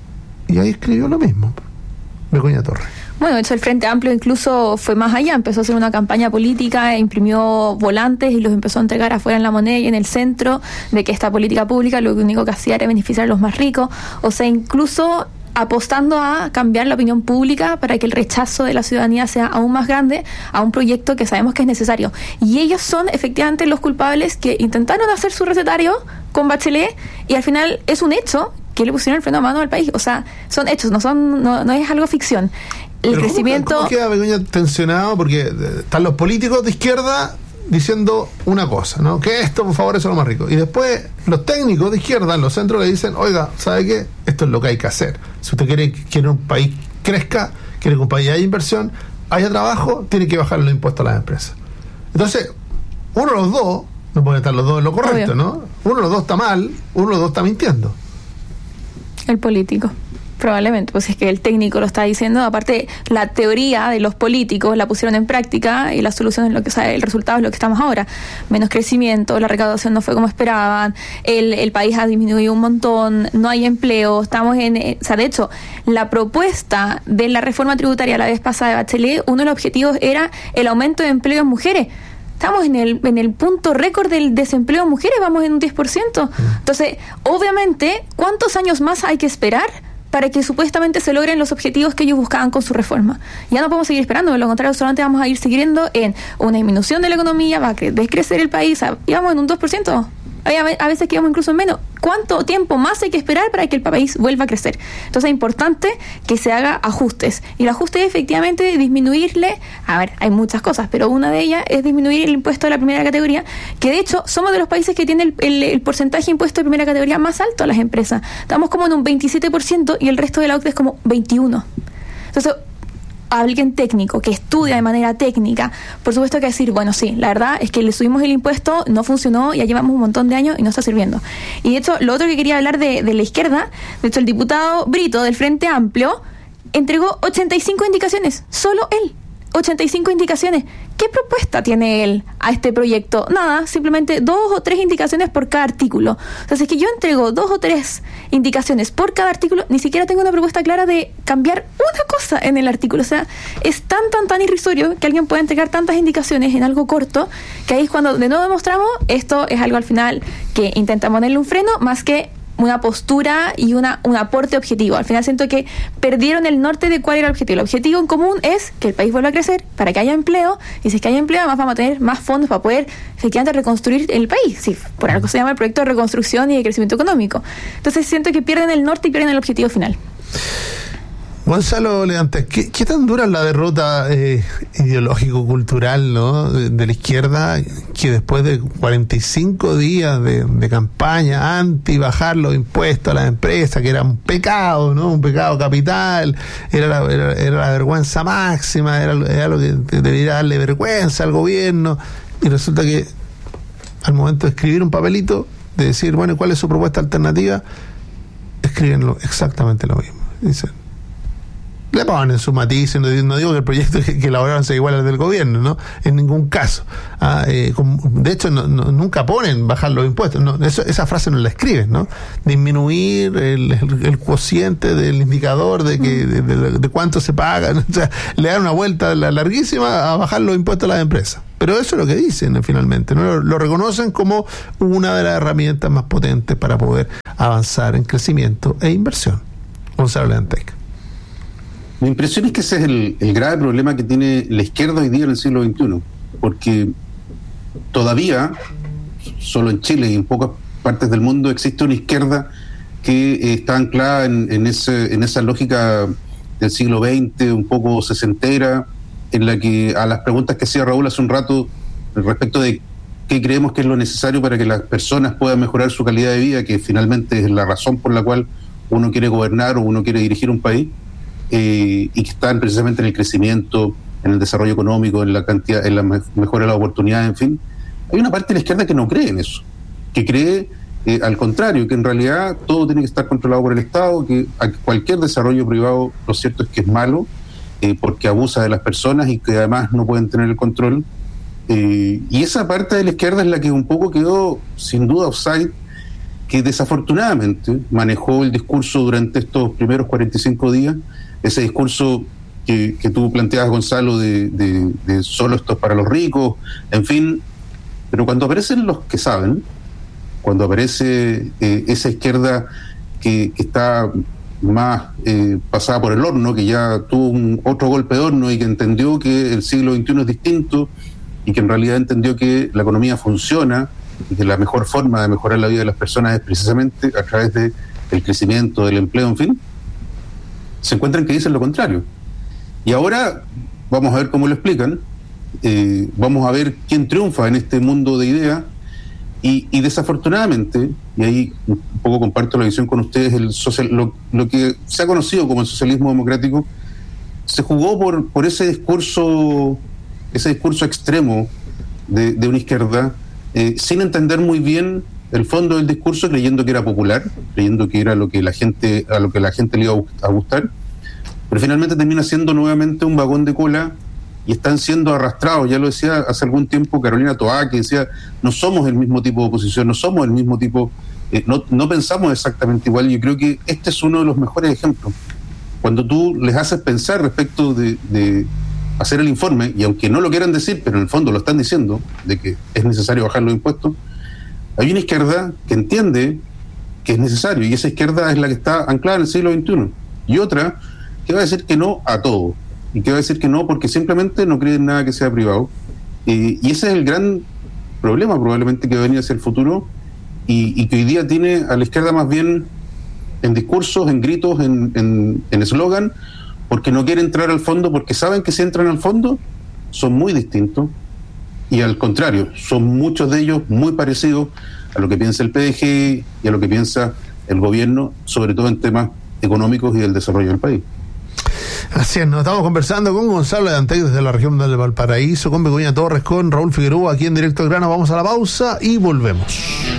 y ahí escribió lo mismo. Begoña Torres. Bueno, de hecho el Frente Amplio incluso fue más allá, empezó a hacer una campaña política, imprimió volantes y los empezó a entregar afuera en La Moneda y en el centro, de que esta política pública lo único que hacía era beneficiar a los más ricos. O sea, incluso apostando a cambiar la opinión pública para que el rechazo de la ciudadanía sea aún más grande a un proyecto que sabemos que es necesario. Y ellos son efectivamente los culpables que intentaron hacer su recetario con Bachelet y al final es un hecho que le pusieron el freno a mano al país. O sea, son hechos, no son no, no es algo ficción. El Pero crecimiento... ¿Cómo, cómo queda Begoña tensionado? Porque están los políticos de izquierda diciendo una cosa, ¿no? Que esto favorece a los más ricos. Y después los técnicos de izquierda en los centros le dicen, oiga, ¿sabe qué? Esto es lo que hay que hacer. Si usted quiere que un país crezca, quiere que un país haya inversión, haya trabajo, tiene que bajar los impuestos a las empresas. Entonces, uno de los dos, no pueden estar los dos en lo correcto, Obvio. ¿no? Uno de los dos está mal, uno de los dos está mintiendo. El político. Probablemente, pues es que el técnico lo está diciendo. Aparte, la teoría de los políticos la pusieron en práctica y la solución es lo que, o sea, el resultado es lo que estamos ahora. Menos crecimiento, la recaudación no fue como esperaban, el, el país ha disminuido un montón, no hay empleo, estamos en... Eh, o sea, de hecho, la propuesta de la reforma tributaria la vez pasada de Bachelet, uno de los objetivos era el aumento de empleo en mujeres. Estamos en el en el punto récord del desempleo en mujeres, vamos en un diez por ciento. Entonces, obviamente, ¿cuántos años más hay que esperar para que supuestamente se logren los objetivos que ellos buscaban con su reforma? Ya no podemos seguir esperando, de lo contrario solamente vamos a ir siguiendo en una disminución de la economía, va a descrecer el país, y vamos en un dos por ciento. A veces quedamos incluso en menos. ¿Cuánto tiempo más hay que esperar para que el país vuelva a crecer? Entonces es importante que se haga ajustes. Y el ajuste es efectivamente disminuirle, a ver, hay muchas cosas, pero una de ellas es disminuir el impuesto de la primera categoría, que de hecho somos de los países que tienen el, el, el porcentaje de impuesto de primera categoría más alto a las empresas. Estamos como en un veintisiete por ciento y el resto de la O C D E es como veintiuno por ciento. Entonces, alguien técnico que estudia de manera técnica, por supuesto que decir, bueno, sí, la verdad es que le subimos el impuesto, no funcionó, ya llevamos un montón de años y no está sirviendo. Y de hecho, lo otro que quería hablar de, de la izquierda, de hecho el diputado Brito del Frente Amplio entregó ochenta y cinco indicaciones, solo él, ochenta y cinco indicaciones. ¿Qué propuesta tiene él a este proyecto? Nada, simplemente dos o tres indicaciones por cada artículo. O sea, si es que yo entrego dos o tres indicaciones por cada artículo, ni siquiera tengo una propuesta clara de cambiar una cosa en el artículo. O sea, es tan, tan, tan irrisorio que alguien pueda entregar tantas indicaciones en algo corto, que ahí es cuando de nuevo demostramos, esto es algo al final que intenta ponerle un freno, más que una postura y una un aporte objetivo. Al final siento que perdieron el norte de cuál era el objetivo. El objetivo en común es que el país vuelva a crecer para que haya empleo, y si es que haya empleo, además vamos a tener más fondos para poder efectivamente reconstruir el país. Sí, por algo se llama el proyecto de reconstrucción y de crecimiento económico. Entonces siento que pierden el norte y pierden el objetivo final. Gonzalo Leantes, ¿qué, ¿qué tan dura es la derrota eh, ideológico-cultural, ¿no? de, de la izquierda, que después de cuarenta y cinco días de, de campaña anti bajar los impuestos a las empresas, que era un pecado, ¿no? un pecado capital, era la, era, era la vergüenza máxima, era, era lo que debería darle vergüenza al gobierno, y resulta que al momento de escribir un papelito, de decir, bueno, ¿cuál es su propuesta alternativa?, escriben lo, exactamente lo mismo. Dicen, le ponen su matiz, no, no digo que el proyecto que, que elaboraron sea igual al del gobierno, ¿no? En ningún caso. Ah, eh, como, de hecho, no, no, nunca ponen bajar los impuestos. No, eso, esa frase no la escriben, ¿no? Disminuir el, el, el cociente del indicador de que de, de, de cuánto se paga. O sea, le dan una vuelta larguísima a bajar los impuestos a las empresas. Pero eso es lo que dicen finalmente, ¿no? Lo, lo reconocen como una de las herramientas más potentes para poder avanzar en crecimiento e inversión. Gonzalo Leantes. Mi impresión es que ese es el, el grave problema que tiene la izquierda hoy día en el siglo veintiuno, porque todavía, solo en Chile y en pocas partes del mundo, existe una izquierda que eh, está anclada en, en, ese, en esa lógica del siglo veinte, un poco sesentera, en la que a las preguntas que hacía Raúl hace un rato respecto de qué creemos que es lo necesario para que las personas puedan mejorar su calidad de vida, que finalmente es la razón por la cual uno quiere gobernar o uno quiere dirigir un país, eh, y que están precisamente en el crecimiento, en el desarrollo económico, en la cantidad, en la mejora de las oportunidades, en fin. Hay una parte de la izquierda que no cree en eso, que cree eh, al contrario, que en realidad todo tiene que estar controlado por el Estado, que cualquier desarrollo privado, lo cierto es que es malo, eh, porque abusa de las personas y que además no pueden tener el control. Eh, y esa parte de la izquierda es la que un poco quedó sin duda offside, que desafortunadamente manejó el discurso durante estos primeros cuarenta y cinco días, ese discurso que, que tú planteabas, Gonzalo, de, de, de solo esto es para los ricos, en fin. Pero cuando aparecen los que saben, cuando aparece eh, esa izquierda que, que está más eh, pasada por el horno, que ya tuvo un otro golpe de horno y que entendió que el siglo veintiuno es distinto y que en realidad entendió que la economía funciona y que la mejor forma de mejorar la vida de las personas es precisamente a través de, del crecimiento, del empleo, en fin, se encuentran que dicen lo contrario. Y ahora vamos a ver cómo lo explican, eh, vamos a ver quién triunfa en este mundo de ideas, y, y desafortunadamente, y ahí un poco comparto la visión con ustedes, el social, lo, lo que se ha conocido como el socialismo democrático se jugó por, por ese discurso, ese discurso extremo de, de una izquierda, eh, sin entender muy bien el fondo del discurso, creyendo que era popular, creyendo que era lo que la gente, a lo que la gente le iba a gustar, pero finalmente termina siendo nuevamente un vagón de cola y están siendo arrastrados. Ya lo decía hace algún tiempo Carolina Toá, que decía, no somos el mismo tipo de oposición, no somos el mismo tipo, eh, no, no pensamos exactamente igual. Yo creo que este es uno de los mejores ejemplos. Cuando tú les haces pensar respecto de, de hacer el informe, y aunque no lo quieran decir, pero en el fondo lo están diciendo, de que es necesario bajar los impuestos, hay una izquierda que entiende que es necesario, y esa izquierda es la que está anclada en el siglo veintiuno, y otra que va a decir que no a todo, y que va a decir que no porque simplemente no cree en nada que sea privado, eh, y ese es el gran problema probablemente que va a venir hacia el futuro, y, y que hoy día tiene a la izquierda más bien en discursos, en gritos, en eslogan, en, en porque no quiere entrar al fondo, porque saben que si entran al fondo son muy distintos, y al contrario, son muchos de ellos muy parecidos a lo que piensa el P D G y a lo que piensa el gobierno, sobre todo en temas económicos y del desarrollo del país. Así es, nos estamos conversando con Gonzalo Leantes desde la región de Valparaíso, con Begoña Torres, con Raúl Figueroa, aquí en Directo al Grano. Vamos a la pausa y volvemos.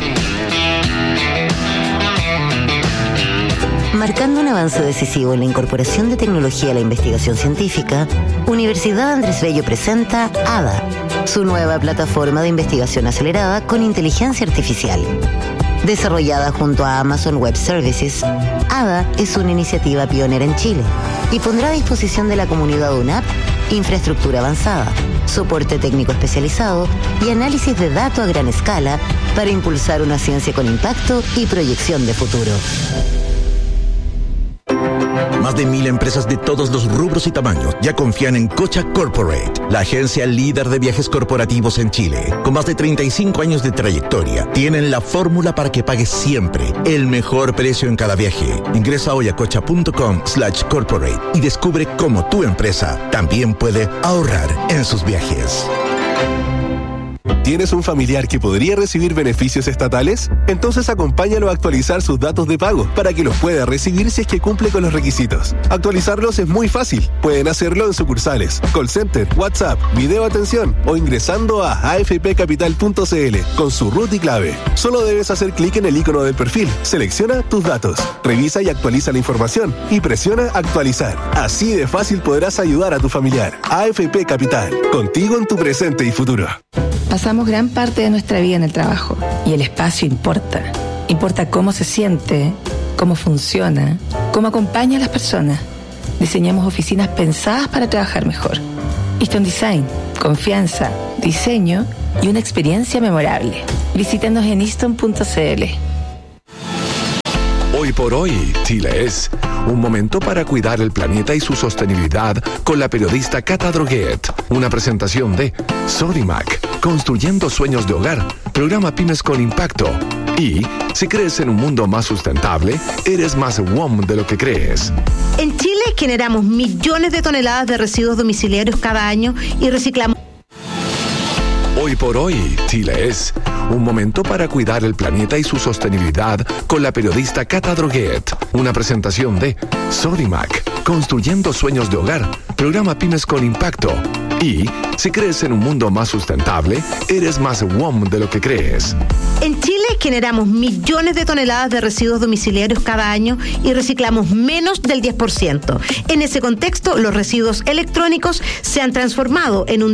Marcando un avance decisivo en la incorporación de tecnología a la investigación científica, Universidad Andrés Bello presenta A D A, su nueva plataforma de investigación acelerada con inteligencia artificial. Desarrollada junto a Amazon Web Services, A D A es una iniciativa pionera en Chile y pondrá a disposición de la comunidad U N A P infraestructura avanzada, soporte técnico especializado y análisis de datos a gran escala para impulsar una ciencia con impacto y proyección de futuro. Más de mil empresas de todos los rubros y tamaños ya confían en Cocha Corporate, la agencia líder de viajes corporativos en Chile. Con más de treinta y cinco años de trayectoria, tienen la fórmula para que pagues siempre el mejor precio en cada viaje. Ingresa hoy a cocha.com slash corporate y descubre cómo tu empresa también puede ahorrar en sus viajes. ¿Tienes un familiar que podría recibir beneficios estatales? Entonces acompáñalo a actualizar sus datos de pago para que los pueda recibir si es que cumple con los requisitos. Actualizarlos es muy fácil. Pueden hacerlo en sucursales, call center, WhatsApp, video atención o ingresando a a f p capital punto c l con su root y clave. Solo debes hacer clic en el icono del perfil, selecciona tus datos, revisa y actualiza la información y presiona actualizar. Así de fácil podrás ayudar a tu familiar. A F P Capital, contigo en tu presente y futuro. Pasamos gran parte de nuestra vida en el trabajo y el espacio importa. Importa cómo se siente, cómo funciona, cómo acompaña a las personas. Diseñamos oficinas pensadas para trabajar mejor. Easton Design, confianza, diseño y una experiencia memorable. Visítanos en easton punto c l. Hoy por hoy, Chile es un momento para cuidar el planeta y su sostenibilidad con la periodista Cata Droguet. Una presentación de Sodimac, construyendo sueños de hogar, programa Pymes con Impacto. Y si crees en un mundo más sustentable, eres más W O M de lo que crees. En Chile generamos millones de toneladas de residuos domiciliarios cada año y reciclamos. Hoy por hoy, Chile es un momento para cuidar el planeta y su sostenibilidad con la periodista Cata Droguet. Una presentación de Sodimac, construyendo sueños de hogar, programa Pymes con Impacto. Y si crees en un mundo más sustentable, eres más W O M de lo que crees. En Chile generamos millones de toneladas de residuos domiciliarios cada año y reciclamos menos del diez por ciento. En ese contexto, los residuos electrónicos se han transformado en un